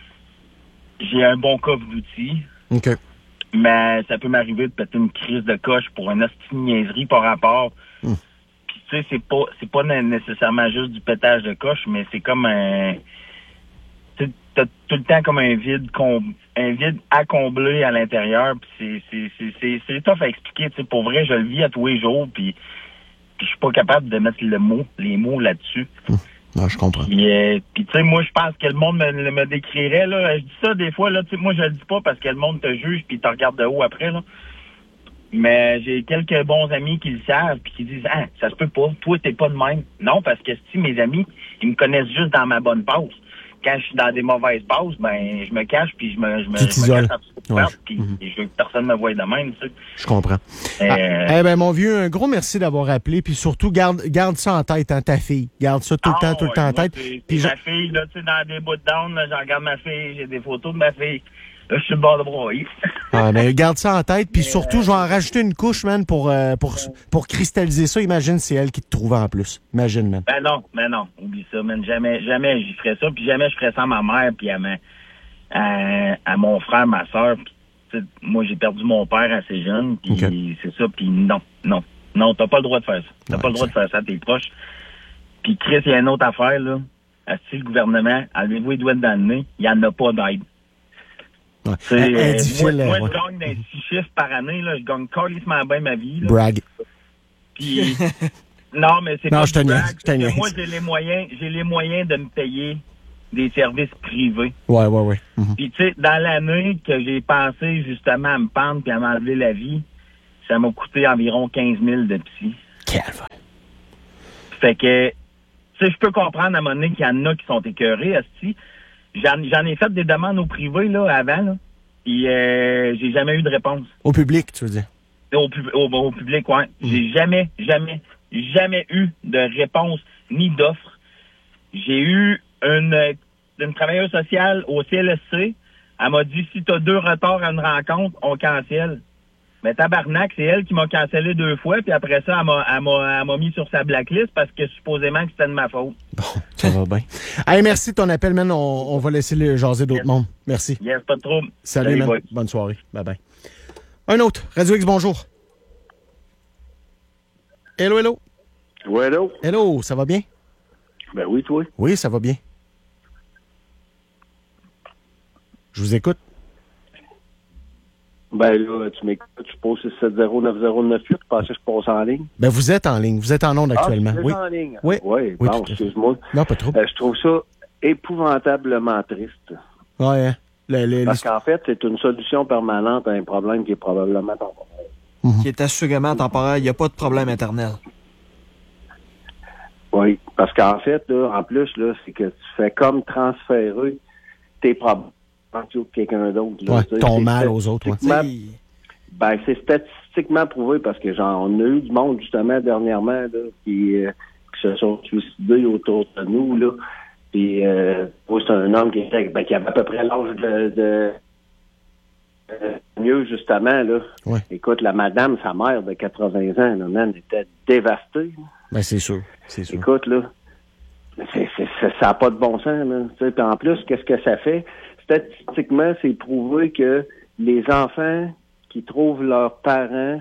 Speaker 5: j'ai un bon coffre d'outils.
Speaker 1: OK.
Speaker 5: Mais ça peut m'arriver de péter une crise de coche pour une hostie de niaiserie par rapport.
Speaker 1: Mm.
Speaker 5: Puis tu sais, c'est pas c'est pas nécessairement juste du pétage de coche, mais c'est comme un... Tu t'as tout le temps comme un vide com... un vide à combler à l'intérieur. Puis c'est c'est c'est c'est tough à expliquer. Tu sais, pour vrai, je le vis à tous les jours, puis puis je suis pas capable de mettre le mot, les mots là-dessus.
Speaker 1: Mm. Non, je comprends.
Speaker 5: Puis, euh, puis tu sais, moi, je pense que le monde me, me décrirait, là. Je dis ça des fois, là, tu sais, moi, je le dis pas parce que le monde te juge puis te regarde de haut après, là. Mais j'ai quelques bons amis qui le savent puis qui disent, ah, ça se peut pas, toi, t'es pas de même. Non, parce que si mes amis, ils me connaissent juste dans ma bonne passe. Quand je suis dans des mauvaises passes, ben, je me cache puis je me, je me,
Speaker 1: tu t'isoles.
Speaker 5: Ouais. Puis mm-hmm. je veux que personne me voie de même, tu sais.
Speaker 1: Je comprends.
Speaker 5: Euh,
Speaker 1: ah, eh ben, mon vieux, un gros merci d'avoir appelé, puis surtout, garde, garde ça en tête, hein, ta fille. Garde ça tout le
Speaker 5: ah,
Speaker 1: temps, tout le
Speaker 5: ouais,
Speaker 1: temps en
Speaker 5: moi,
Speaker 1: tête.
Speaker 5: C'est,
Speaker 1: puis
Speaker 5: c'est
Speaker 1: je...
Speaker 5: ma fille, là, tu sais, dans des bouts de down, là, j'en regarde ma fille, j'ai des photos de ma fille. Là, je suis le bord de broyer.
Speaker 1: Ah, mais garde ça en tête, puis surtout, euh... je vais en rajouter une couche, man, pour, euh, pour, pour cristalliser ça. Imagine, c'est elle qui te trouve en plus. Imagine, man.
Speaker 5: Ben non, ben non, oublie ça, man. Jamais, jamais j'y ferais ça, puis jamais je ferais ça à ma mère, puis à, ma, à, à mon frère, ma soeur. Puis, moi, j'ai perdu mon père assez jeune, puis okay. c'est ça, puis non, non, non, t'as pas le droit de faire ça. T'as ouais, pas le droit de faire ça à tes proches. Puis Chris, il y a une autre affaire, là. Est-ce que le gouvernement, enlevez-vous les doigts dans le nez, il n'y en a pas d'aide.
Speaker 1: Ouais.
Speaker 5: C'est, euh, moi, moi
Speaker 1: ouais.
Speaker 5: je gagne des six chiffres par année, là. Je gagne carrément bien ma vie, là.
Speaker 1: Brag.
Speaker 5: Puis, non, mais c'est
Speaker 1: non,
Speaker 5: pas
Speaker 1: je te
Speaker 5: brag.
Speaker 1: niaise, je te niaise.
Speaker 5: Moi, j'ai les moyens, j'ai les moyens de me payer des services privés.
Speaker 1: Ouais, ouais, ouais. Mm-hmm.
Speaker 5: Puis, tu sais, dans l'année que j'ai pensé justement à me pendre puis à m'enlever la vie, ça m'a coûté environ quinze mille de psy.
Speaker 1: Calvaire.
Speaker 5: Fait que, tu sais, je peux comprendre à un moment donné qu'il y en a qui sont écœurés, asti. J'en, j'en ai fait des demandes au privé, là, avant, là. Puis, euh, j'ai jamais eu de réponse.
Speaker 1: Au public, tu veux dire?
Speaker 5: Au, au, au public, ouais. Mm. J'ai jamais, jamais, jamais eu de réponse ni d'offre. J'ai eu une, une travailleuse sociale au C L S C. Elle m'a dit, si t'as deux retards à une rencontre, on cancelle. Mais tabarnak, c'est elle qui m'a cancellé deux fois, puis après ça, elle m'a, elle m'a, elle m'a mis sur sa blacklist parce que supposément que c'était de ma faute.
Speaker 1: Bon, ça va bien. Hey, merci de ton appel, man. On, on va laisser les jaser d'autres yes. mondes. Merci.
Speaker 5: Yes, pas de trouble.
Speaker 1: Salut, Salut man. Boy. Bonne soirée. Bye-bye. Un autre. Radio X, bonjour. Hello, hello.
Speaker 6: Oui, hello.
Speaker 1: Hello, ça va bien?
Speaker 6: Ben oui, toi.
Speaker 1: Oui, ça va bien. Je vous écoute.
Speaker 6: Ben là, tu m'écoutes, tu poses six sept zéro neuf zéro neuf huit, tu pensais que je passe en ligne?
Speaker 1: Ben vous êtes en ligne, vous êtes en onde actuellement.
Speaker 6: Ah,
Speaker 1: oui.
Speaker 6: en ligne?
Speaker 1: Oui.
Speaker 6: Oui,
Speaker 1: oui
Speaker 6: bon, excuse-moi.
Speaker 1: Non, pas trop.
Speaker 6: Euh, je trouve ça épouvantablement triste.
Speaker 1: Ouais, hein. Le, le,
Speaker 6: Parce qu'en fait, c'est une solution permanente à un problème qui est probablement temporaire.
Speaker 2: Mm-hmm. Qui est assurément temporaire. Il n'y a pas de problème éternel.
Speaker 6: Oui, parce qu'en fait, là, en plus, là, c'est que tu fais comme transférer tes problèmes à quelqu'un d'autre. Là,
Speaker 1: ouais, ton mal aux autres. Ouais.
Speaker 6: Ben, c'est statistiquement prouvé parce que genre, on a eu du monde, justement, dernièrement, là, qui, euh, qui se sont suicidés autour de nous, là. Puis, euh, c'est un homme qui, était, ben, qui avait à peu près l'âge de, de euh, mieux, justement, là.
Speaker 1: Ouais.
Speaker 6: Écoute, la madame, sa mère de quatre-vingts ans, là, man, était dévastée. Là.
Speaker 1: Ben, c'est sûr. C'est sûr.
Speaker 6: Écoute, là, c'est, c'est, c'est, ça n'a pas de bon sens, là. Puis en plus, qu'est-ce que ça fait? Statistiquement, c'est prouvé que les enfants qui trouvent leurs parents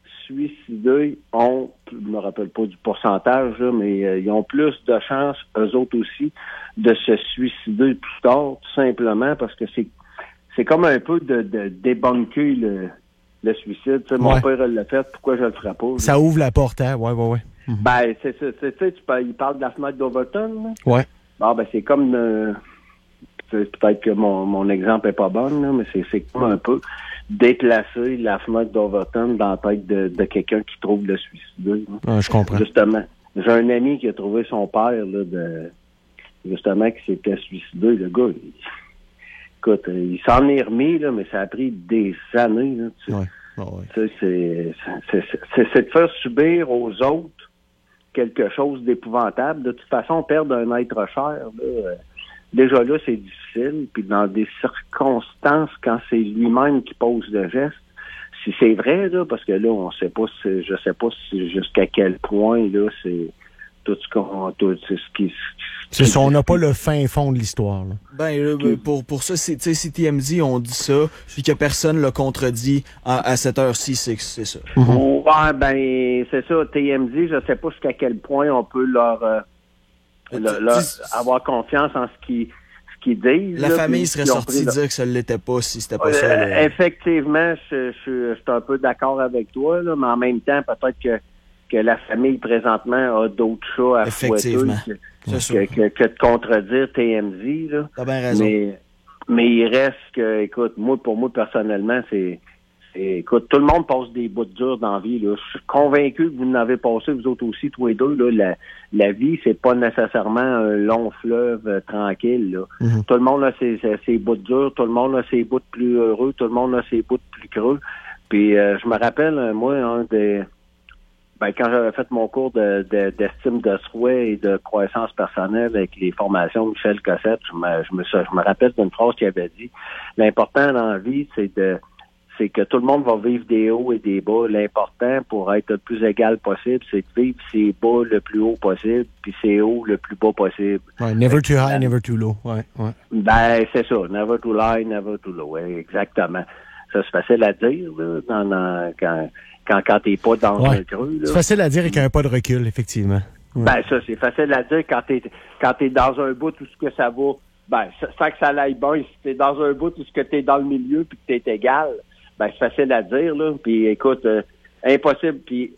Speaker 6: suicidés ont, je me rappelle pas du pourcentage, là, mais euh, ils ont plus de chances, eux autres aussi, de se suicider plus tard, tout simplement, parce que c'est c'est comme un peu de, de débunker le, le suicide. T'sais, mon
Speaker 1: Ouais.
Speaker 6: père l'a fait, pourquoi je le ferais pas?
Speaker 1: Ça ouvre la porte, hein? Ouais, ouais, ouais. Mhm.
Speaker 6: Ben, c'est ça. Tu sais, tu parles- il parle de la fenêtre d'Overton, là.
Speaker 1: Ouais.
Speaker 6: Bon, ben, c'est comme... euh, c'est- peut-être que mon, mon exemple est pas bon, là, mais c'est, c'est comme un peu déplacer la fenêtre d'Overton dans la tête de, de quelqu'un qui trouve le suicider. Là.
Speaker 1: Ah, je comprends.
Speaker 6: Justement. J'ai un ami qui a trouvé son père, là, de, justement, qui s'était suicidé. Le gars, il, écoute, il s'en est remis, là, mais ça a pris des années. Là, tu sais.
Speaker 1: Ouais. Ah, ouais.
Speaker 6: Tu sais, c'est, c'est, c'est, c'est, c'est de faire subir aux autres quelque chose d'épouvantable. De toute façon, perdre un être cher, là, euh, déjà là, c'est difficile. Puis dans des circonstances, quand c'est lui-même qui pose le geste, si c'est vrai, là, parce que là, on sait pas si, je sais pas si jusqu'à quel point, là, c'est tout ce qu'on, tout c'est ce qui,
Speaker 1: C'est ça, on n'a pas le fin fond de l'histoire. Là.
Speaker 2: Ben, là, ben, pour, pour ça, c'est, tu sais, si T M Z on dit ça, puis que personne l'a contredit à, à cette heure-ci, c'est c'est ça.
Speaker 1: Mm-hmm.
Speaker 6: Ouais, ben, c'est ça, T M Z, je sais pas jusqu'à quel point on peut leur, euh, leur, leur avoir confiance en ce qu'ils, ce qu'ils disent.
Speaker 2: La
Speaker 6: là,
Speaker 2: famille
Speaker 6: puis
Speaker 2: serait
Speaker 6: ils ont
Speaker 2: sortie
Speaker 6: pris leur-
Speaker 2: dire que ça ne l'était pas si c'était pas
Speaker 6: Euh,
Speaker 2: ça. là.
Speaker 6: Effectivement, je, je, je suis un peu d'accord avec toi, là, mais en même temps, peut-être que, que la famille présentement a d'autres chats à fouetter
Speaker 2: Effectivement.
Speaker 6: que,
Speaker 2: C'est sûr.
Speaker 6: que, que, que de contredire T M Z. Là.
Speaker 2: T'as bien raison.
Speaker 6: Mais, mais il reste que, écoute, moi, pour moi, personnellement, c'est, c'est écoute, tout le monde passe des bouts durs dans la vie. Là. Je suis convaincu que vous en avez passé, vous autres aussi, tous les deux. Là, la, la vie, c'est pas nécessairement un long fleuve euh, tranquille. Là.
Speaker 1: Mhm.
Speaker 6: Tout le monde a ses, ses, ses bouts durs, tout le monde a ses bouts plus heureux, tout le monde a ses bouts plus creux. Puis euh, je me rappelle, euh, moi, un des... Ben, quand j'avais fait mon cours de, de, d'estime de soi et de croissance personnelle avec les formations de Michel Cossette, je me, je me, je me rappelle d'une phrase qu'il avait dit. L'important dans la vie, c'est de c'est que tout le monde va vivre des hauts et des bas. L'important pour être le plus égal possible, c'est de vivre ses bas le plus haut possible, puis ses hauts le plus bas possible.
Speaker 1: Ouais, never too high, never too low. Ouais, ouais.
Speaker 6: Ben, c'est ça. Never too high, never too low. Ouais, exactement. Ça, c'est facile à dire, là, dans, dans, quand, quand, quand t'es pas dans
Speaker 1: Ouais.
Speaker 6: un creux, là.
Speaker 1: C'est facile à dire avec un pas de recul, effectivement. Ouais.
Speaker 6: Ben, ça, c'est facile à dire quand t'es, quand t'es dans un bout, tout ce que ça va, ben, sans que ça aille bien, si t'es dans un bout, tout ce que t'es dans le milieu, puis que t'es égal, ben, c'est facile à dire, là. Puis, écoute, euh, impossible, puis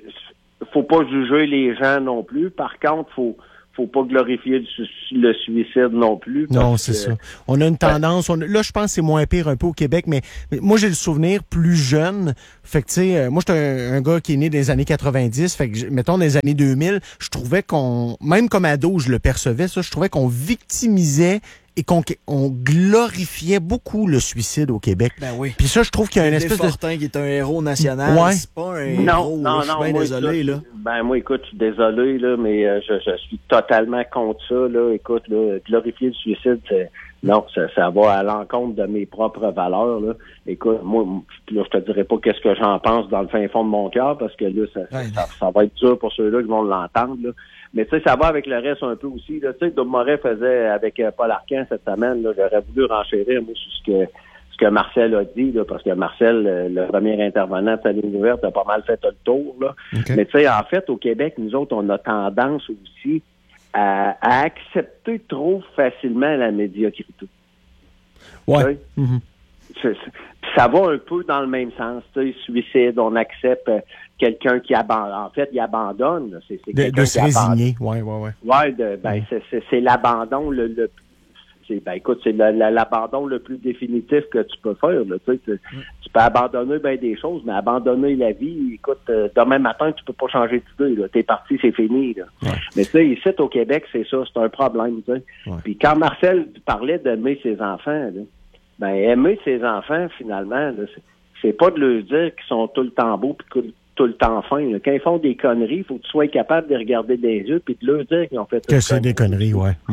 Speaker 6: faut pas juger les gens non plus. Par contre, faut, faut pas glorifier le, su- le suicide non plus.
Speaker 1: Non,
Speaker 6: parce
Speaker 1: c'est
Speaker 6: que-
Speaker 1: ça. On a une tendance. On a- là, je pense que c'est moins pire un peu au Québec, mais, mais moi, j'ai le souvenir plus jeune. Fait que, tu sais, euh, moi, j'étais un, un gars qui est né des années quatre-vingt-dix. Fait que, j- mettons, des années deux mille, je trouvais qu'on, même comme ado, je le percevais, ça, je trouvais qu'on victimisait et qu'on on glorifiait beaucoup le suicide au Québec.
Speaker 2: Ben oui.
Speaker 1: Puis ça, je trouve qu'il y a une espèce de...
Speaker 2: Fortin qui est un héros national,
Speaker 1: Ouais.
Speaker 2: c'est pas un
Speaker 6: Non,
Speaker 2: héros.
Speaker 6: non,
Speaker 2: là. Je suis
Speaker 6: non,
Speaker 2: bien
Speaker 6: moi,
Speaker 2: désolé,
Speaker 6: écoute,
Speaker 2: là.
Speaker 6: Ben, moi, écoute, je suis désolé, là, mais euh, je, je suis totalement contre ça, là. Écoute, là, glorifier le suicide, c'est, non, ça, ça va à l'encontre de mes propres valeurs, là. Écoute, moi, là, je te dirais pas qu'est-ce que j'en pense dans le fin fond de mon cœur, parce que là, ça,
Speaker 2: Ouais.
Speaker 6: ça, ça va être dur pour ceux-là qui vont l'entendre, là. Mais tu sais, ça va avec le reste un peu aussi, là. Tu sais, Dom Moret faisait avec euh, Paul Arcand cette semaine, là, j'aurais voulu renchérir, moi, sur ce que ce que Marcel a dit, là, parce que Marcel, euh, le premier intervenant de sa ligne ouverte, a pas mal fait le tour, là.
Speaker 1: OK.
Speaker 6: Mais tu sais, en fait, au Québec, nous autres, on a tendance aussi à, à accepter trop facilement la médiocrité.
Speaker 1: Ouais.
Speaker 6: Oui.
Speaker 1: Mhm.
Speaker 6: C'est- c'est- Puis ça va un peu dans le même sens. Tu sais, suicide, on accepte euh, quelqu'un qui abandonne. En fait, il abandonne. là. C'est, c'est
Speaker 1: De,
Speaker 6: quelqu'un
Speaker 1: de se
Speaker 6: qui abandonne.
Speaker 1: résigner. Ouais, ouais, ouais.
Speaker 6: Ouais, de, ben,
Speaker 1: Mm.
Speaker 6: c'est, c'est, c'est l'abandon le, le c'est, ben, écoute, c'est le- le- l'abandon le plus définitif que tu peux faire. Là, tu sais, tu, tu peux abandonner ben des choses, mais abandonner la vie, écoute, euh, demain matin, tu peux pas changer d'idée. Là. T'es parti, c'est fini. Là.
Speaker 1: Ouais.
Speaker 6: Mais tu sais, ici, au Québec, c'est ça, c'est un problème. Tu sais.
Speaker 1: Ouais.
Speaker 6: Puis quand Marcel parlait d'aimer ses enfants, là, ben aimer ses enfants, finalement, là, c'est, c'est pas de leur dire qu'ils sont tout le temps beaux puis que- tout le temps fins. Là. Quand ils font des conneries, il faut que tu sois capable de les regarder des yeux puis de leur dire qu'ils ont fait
Speaker 1: Que
Speaker 6: une
Speaker 1: c'est des conneries, ouais. Mhm.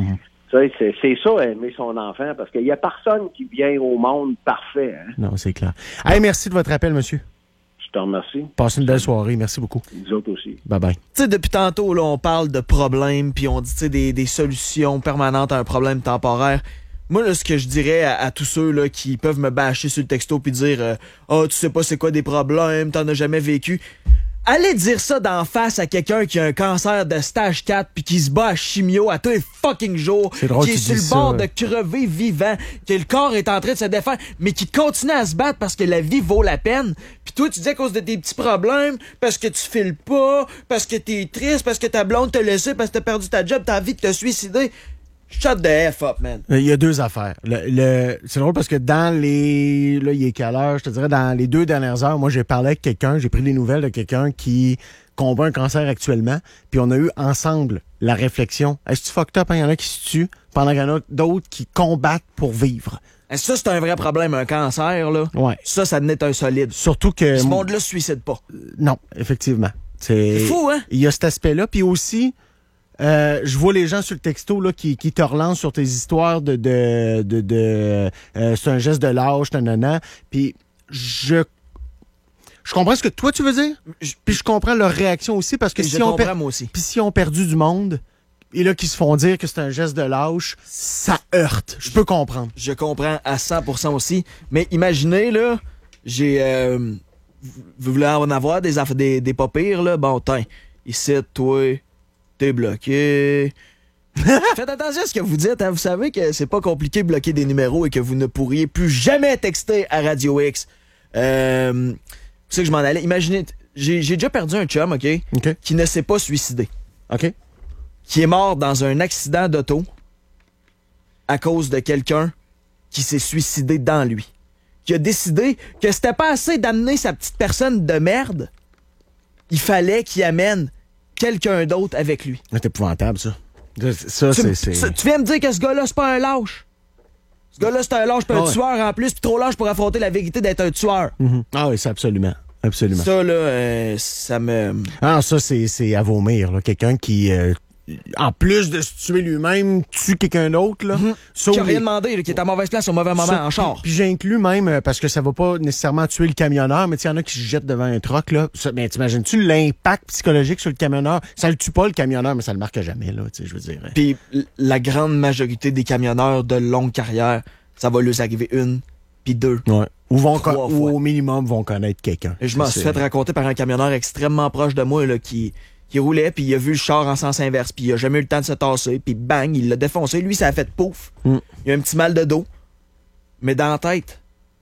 Speaker 6: Tu sais, c'est, c'est ça, aimer son enfant, parce qu'il n'y a personne qui vient au monde parfait. Hein?
Speaker 1: Non, c'est clair. Hey, merci de votre appel, monsieur.
Speaker 6: Je te remercie.
Speaker 1: Passez une belle soirée. Merci beaucoup.
Speaker 6: Vous autres aussi.
Speaker 1: Bye-bye.
Speaker 2: Tu sais, depuis tantôt, là, on parle de problèmes, puis on dit, tu sais, des, des solutions permanentes à un problème temporaire. Moi, là, ce que je dirais à, à tous ceux là qui peuvent me bâcher sur le texto puis dire euh, « Ah, oh, tu sais pas c'est quoi des problèmes, t'en as jamais vécu. » Allez dire ça d'en face à quelqu'un qui a un cancer de stage quatre puis qui se bat à chimio à tous les fucking jours,
Speaker 1: C'est drôle
Speaker 2: qui est
Speaker 1: que tu
Speaker 2: sur le
Speaker 1: dises
Speaker 2: bord
Speaker 1: ça,
Speaker 2: de
Speaker 1: ouais.
Speaker 2: crever vivant, que le corps est en train de se défaire, mais qui continue à se battre parce que la vie vaut la peine. Puis toi, tu dis à cause de tes petits problèmes, parce que tu files pas, parce que t'es triste, parce que ta blonde t'a laissé, parce que t'as perdu ta job, t'as envie de te suicider. Shut the F up, man.
Speaker 1: Il y a deux affaires. Le, le- c'est drôle parce que dans les... Là, il est quelle heure? Je te dirais, dans les deux dernières heures, moi, j'ai parlé avec quelqu'un, j'ai pris des nouvelles de quelqu'un qui combat un cancer actuellement, puis on a eu ensemble la réflexion. Est-ce que tu fucked up? Il y en a qui se tuent, pendant qu'il y en a d'autres qui combattent pour vivre.
Speaker 2: Ça, c'est un vrai problème, un cancer, là.
Speaker 1: Ouais.
Speaker 2: Ça, ça n'est un solide.
Speaker 1: Surtout que...
Speaker 2: Ce monde-là se suicide pas.
Speaker 1: Non, effectivement. C'est
Speaker 2: C'est fou, hein?
Speaker 1: Il y a cet aspect-là. Puis aussi, euh, je vois les gens sur le texto là, qui, qui te relancent sur tes histoires de... de, de, de euh, c'est un geste de lâche, nanana. Puis je... Je comprends ce que toi, tu veux dire. Puis je comprends leur réaction aussi, parce que
Speaker 2: Je
Speaker 1: si on,
Speaker 2: comprends,
Speaker 1: per-
Speaker 2: moi aussi.
Speaker 1: puis si on perdu du monde, et là, qui se font dire que c'est un geste de lâche, ça heurte. Je peux comprendre.
Speaker 2: Je comprends à cent pour cent aussi. Mais imaginez, là, j'ai... Euh, vous voulez en avoir des, aff- des, des pas pires, là? Bon, tiens, ici, toi, t'es bloqué. Faites attention à ce que vous dites. Hein? Vous savez que c'est pas compliqué de bloquer des numéros et que vous ne pourriez plus jamais texter à Radio X. Euh, c'est que je m'en allais. Imaginez, j'ai, j'ai déjà perdu un chum, OK?
Speaker 1: OK.
Speaker 2: Qui ne s'est pas suicidé.
Speaker 1: OK.
Speaker 2: Qui est mort dans un accident d'auto à cause de quelqu'un qui s'est suicidé dans lui. Qui a décidé que c'était pas assez d'amener sa petite personne de merde. Il fallait qu'il amène quelqu'un d'autre avec lui.
Speaker 1: C'est épouvantable, ça. Ça,
Speaker 2: Tu,
Speaker 1: c'est... c'est...
Speaker 2: tu- tu viens me dire que ce gars-là, c'est pas un lâche. Ce gars-là, c'est un lâche, pas un
Speaker 1: Ouais.
Speaker 2: tueur en plus, pis trop lâche pour affronter la vérité d'être un tueur.
Speaker 1: Mhm. Ah oui, c'est absolument. Absolument.
Speaker 2: Ça, là, euh, ça me...
Speaker 1: Ah, ça, c'est, c'est à vomir, là. Quelqu'un qui, euh, en plus de se tuer lui-même, tue quelqu'un d'autre, là. Ça,
Speaker 2: Qui a
Speaker 1: ou
Speaker 2: rien
Speaker 1: les-
Speaker 2: demandé, là, qui est à mauvaise place au mauvais moment,
Speaker 1: ça,
Speaker 2: en char.
Speaker 1: Puis, puis j'inclus même, euh, parce que ça va pas nécessairement tuer le camionneur, mais il y en a qui se jettent devant un truck, là. Ça, ben, t'imagines-tu l'impact psychologique sur le camionneur? Ça le tue pas, le camionneur, mais ça le marque jamais, là, tu sais, je veux dire.
Speaker 2: Puis l- la grande majorité des camionneurs de longue carrière, ça va leur arriver une, puis deux.
Speaker 1: Ouais. Ou, vont
Speaker 2: Trois
Speaker 1: con-
Speaker 2: fois.
Speaker 1: ou au minimum vont connaître quelqu'un.
Speaker 2: Et je m'en
Speaker 1: C'est-
Speaker 2: suis fait raconter par un camionneur extrêmement proche de moi, là, qui, qui roulait, puis il a vu le char en sens inverse, puis il a jamais eu le temps de se tasser, puis bang, il l'a défoncé. Lui, ça a fait pouf.
Speaker 1: Mm.
Speaker 2: Il a un petit mal de dos. Mais dans la tête,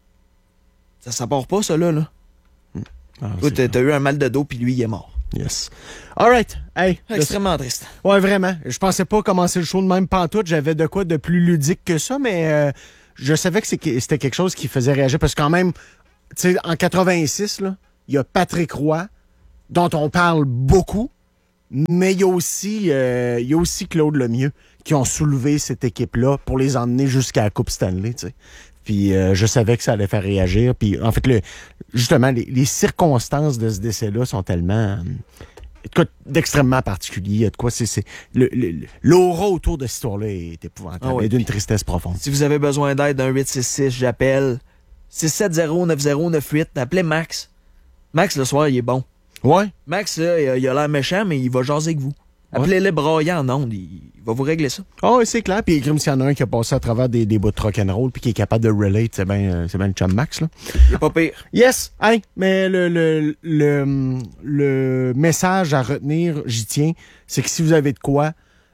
Speaker 2: ça, ça part pas, ça, là. là.
Speaker 1: Ah,
Speaker 2: Toi,
Speaker 1: c'est
Speaker 2: t'as,
Speaker 1: clair.
Speaker 2: t'as eu un mal de dos, puis lui, il est mort.
Speaker 1: Yes. All right. Hey. le-
Speaker 2: Extrêmement triste.
Speaker 1: Ouais, vraiment. Je pensais pas commencer le show de même pantoute. J'avais de quoi de plus ludique que ça, mais euh, je savais que c'est- que c'était quelque chose qui faisait réagir. Parce que quand même, tu sais, en quatre-vingt-six, là, il y a Patrick Roy, dont on parle beaucoup, mais il y a aussi, euh, il y a aussi Claude Lemieux qui ont soulevé cette équipe-là pour les emmener jusqu'à la Coupe Stanley, tu sais. Puis euh, je savais que ça allait faire réagir. Puis en fait, le, justement, les, les circonstances de ce décès-là sont tellement... euh, de quoi d'extrêmement particulier. Il y a de quoi, c'est, c'est, le, le- l'aura autour de cette histoire-là est épouvantable.
Speaker 2: Ah ouais,
Speaker 1: et d'une
Speaker 2: puis-
Speaker 1: tristesse profonde.
Speaker 2: Si vous avez besoin d'aide d'un huit six six, j'appelle six sept zéro neuf zéro neuf huit. Appelez Max. Max, le soir, il est bon.
Speaker 1: Ouais.
Speaker 2: Max, là, il a- il a l'air méchant, mais il va jaser avec vous. Appelez-le braillant en ondes, il, il va vous régler ça.
Speaker 1: Oh, c'est clair. Puis Grim, s'il y en a un qui a passé à travers des, des bouts de rock'n'roll puis qui est capable de relate, c'est bien euh, c'est bien le chum Max, là.
Speaker 2: Il est pas pire.
Speaker 1: Yes! Hey, mais le, le, le, le message à retenir, j'y tiens, c'est que si vous avez de quoi,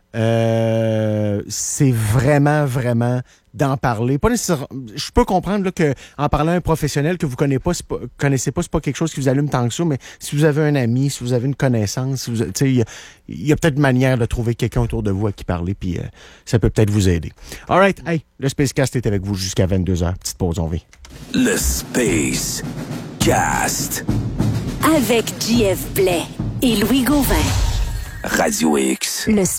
Speaker 1: euh, c'est vraiment, vraiment d'en parler. Pas nécessairement. Je peux comprendre là, que en parlant à un professionnel que vous connaissez pas, c'est pas, connaissez pas, c'est pas quelque chose qui vous allume tant que ça, mais si vous avez un ami, si vous avez une connaissance, si vous, tu sais, il y a, il y a peut-être une manière de trouver quelqu'un autour de vous à qui parler, puis euh, ça peut peut-être vous aider. All right, hey, le Spacecast est avec vous jusqu'à vingt-deux heures. Petite pause, on vient.
Speaker 7: Le Space Cast.
Speaker 8: Avec J F Blais et Louis Gauvin.
Speaker 7: Radio X.
Speaker 8: Le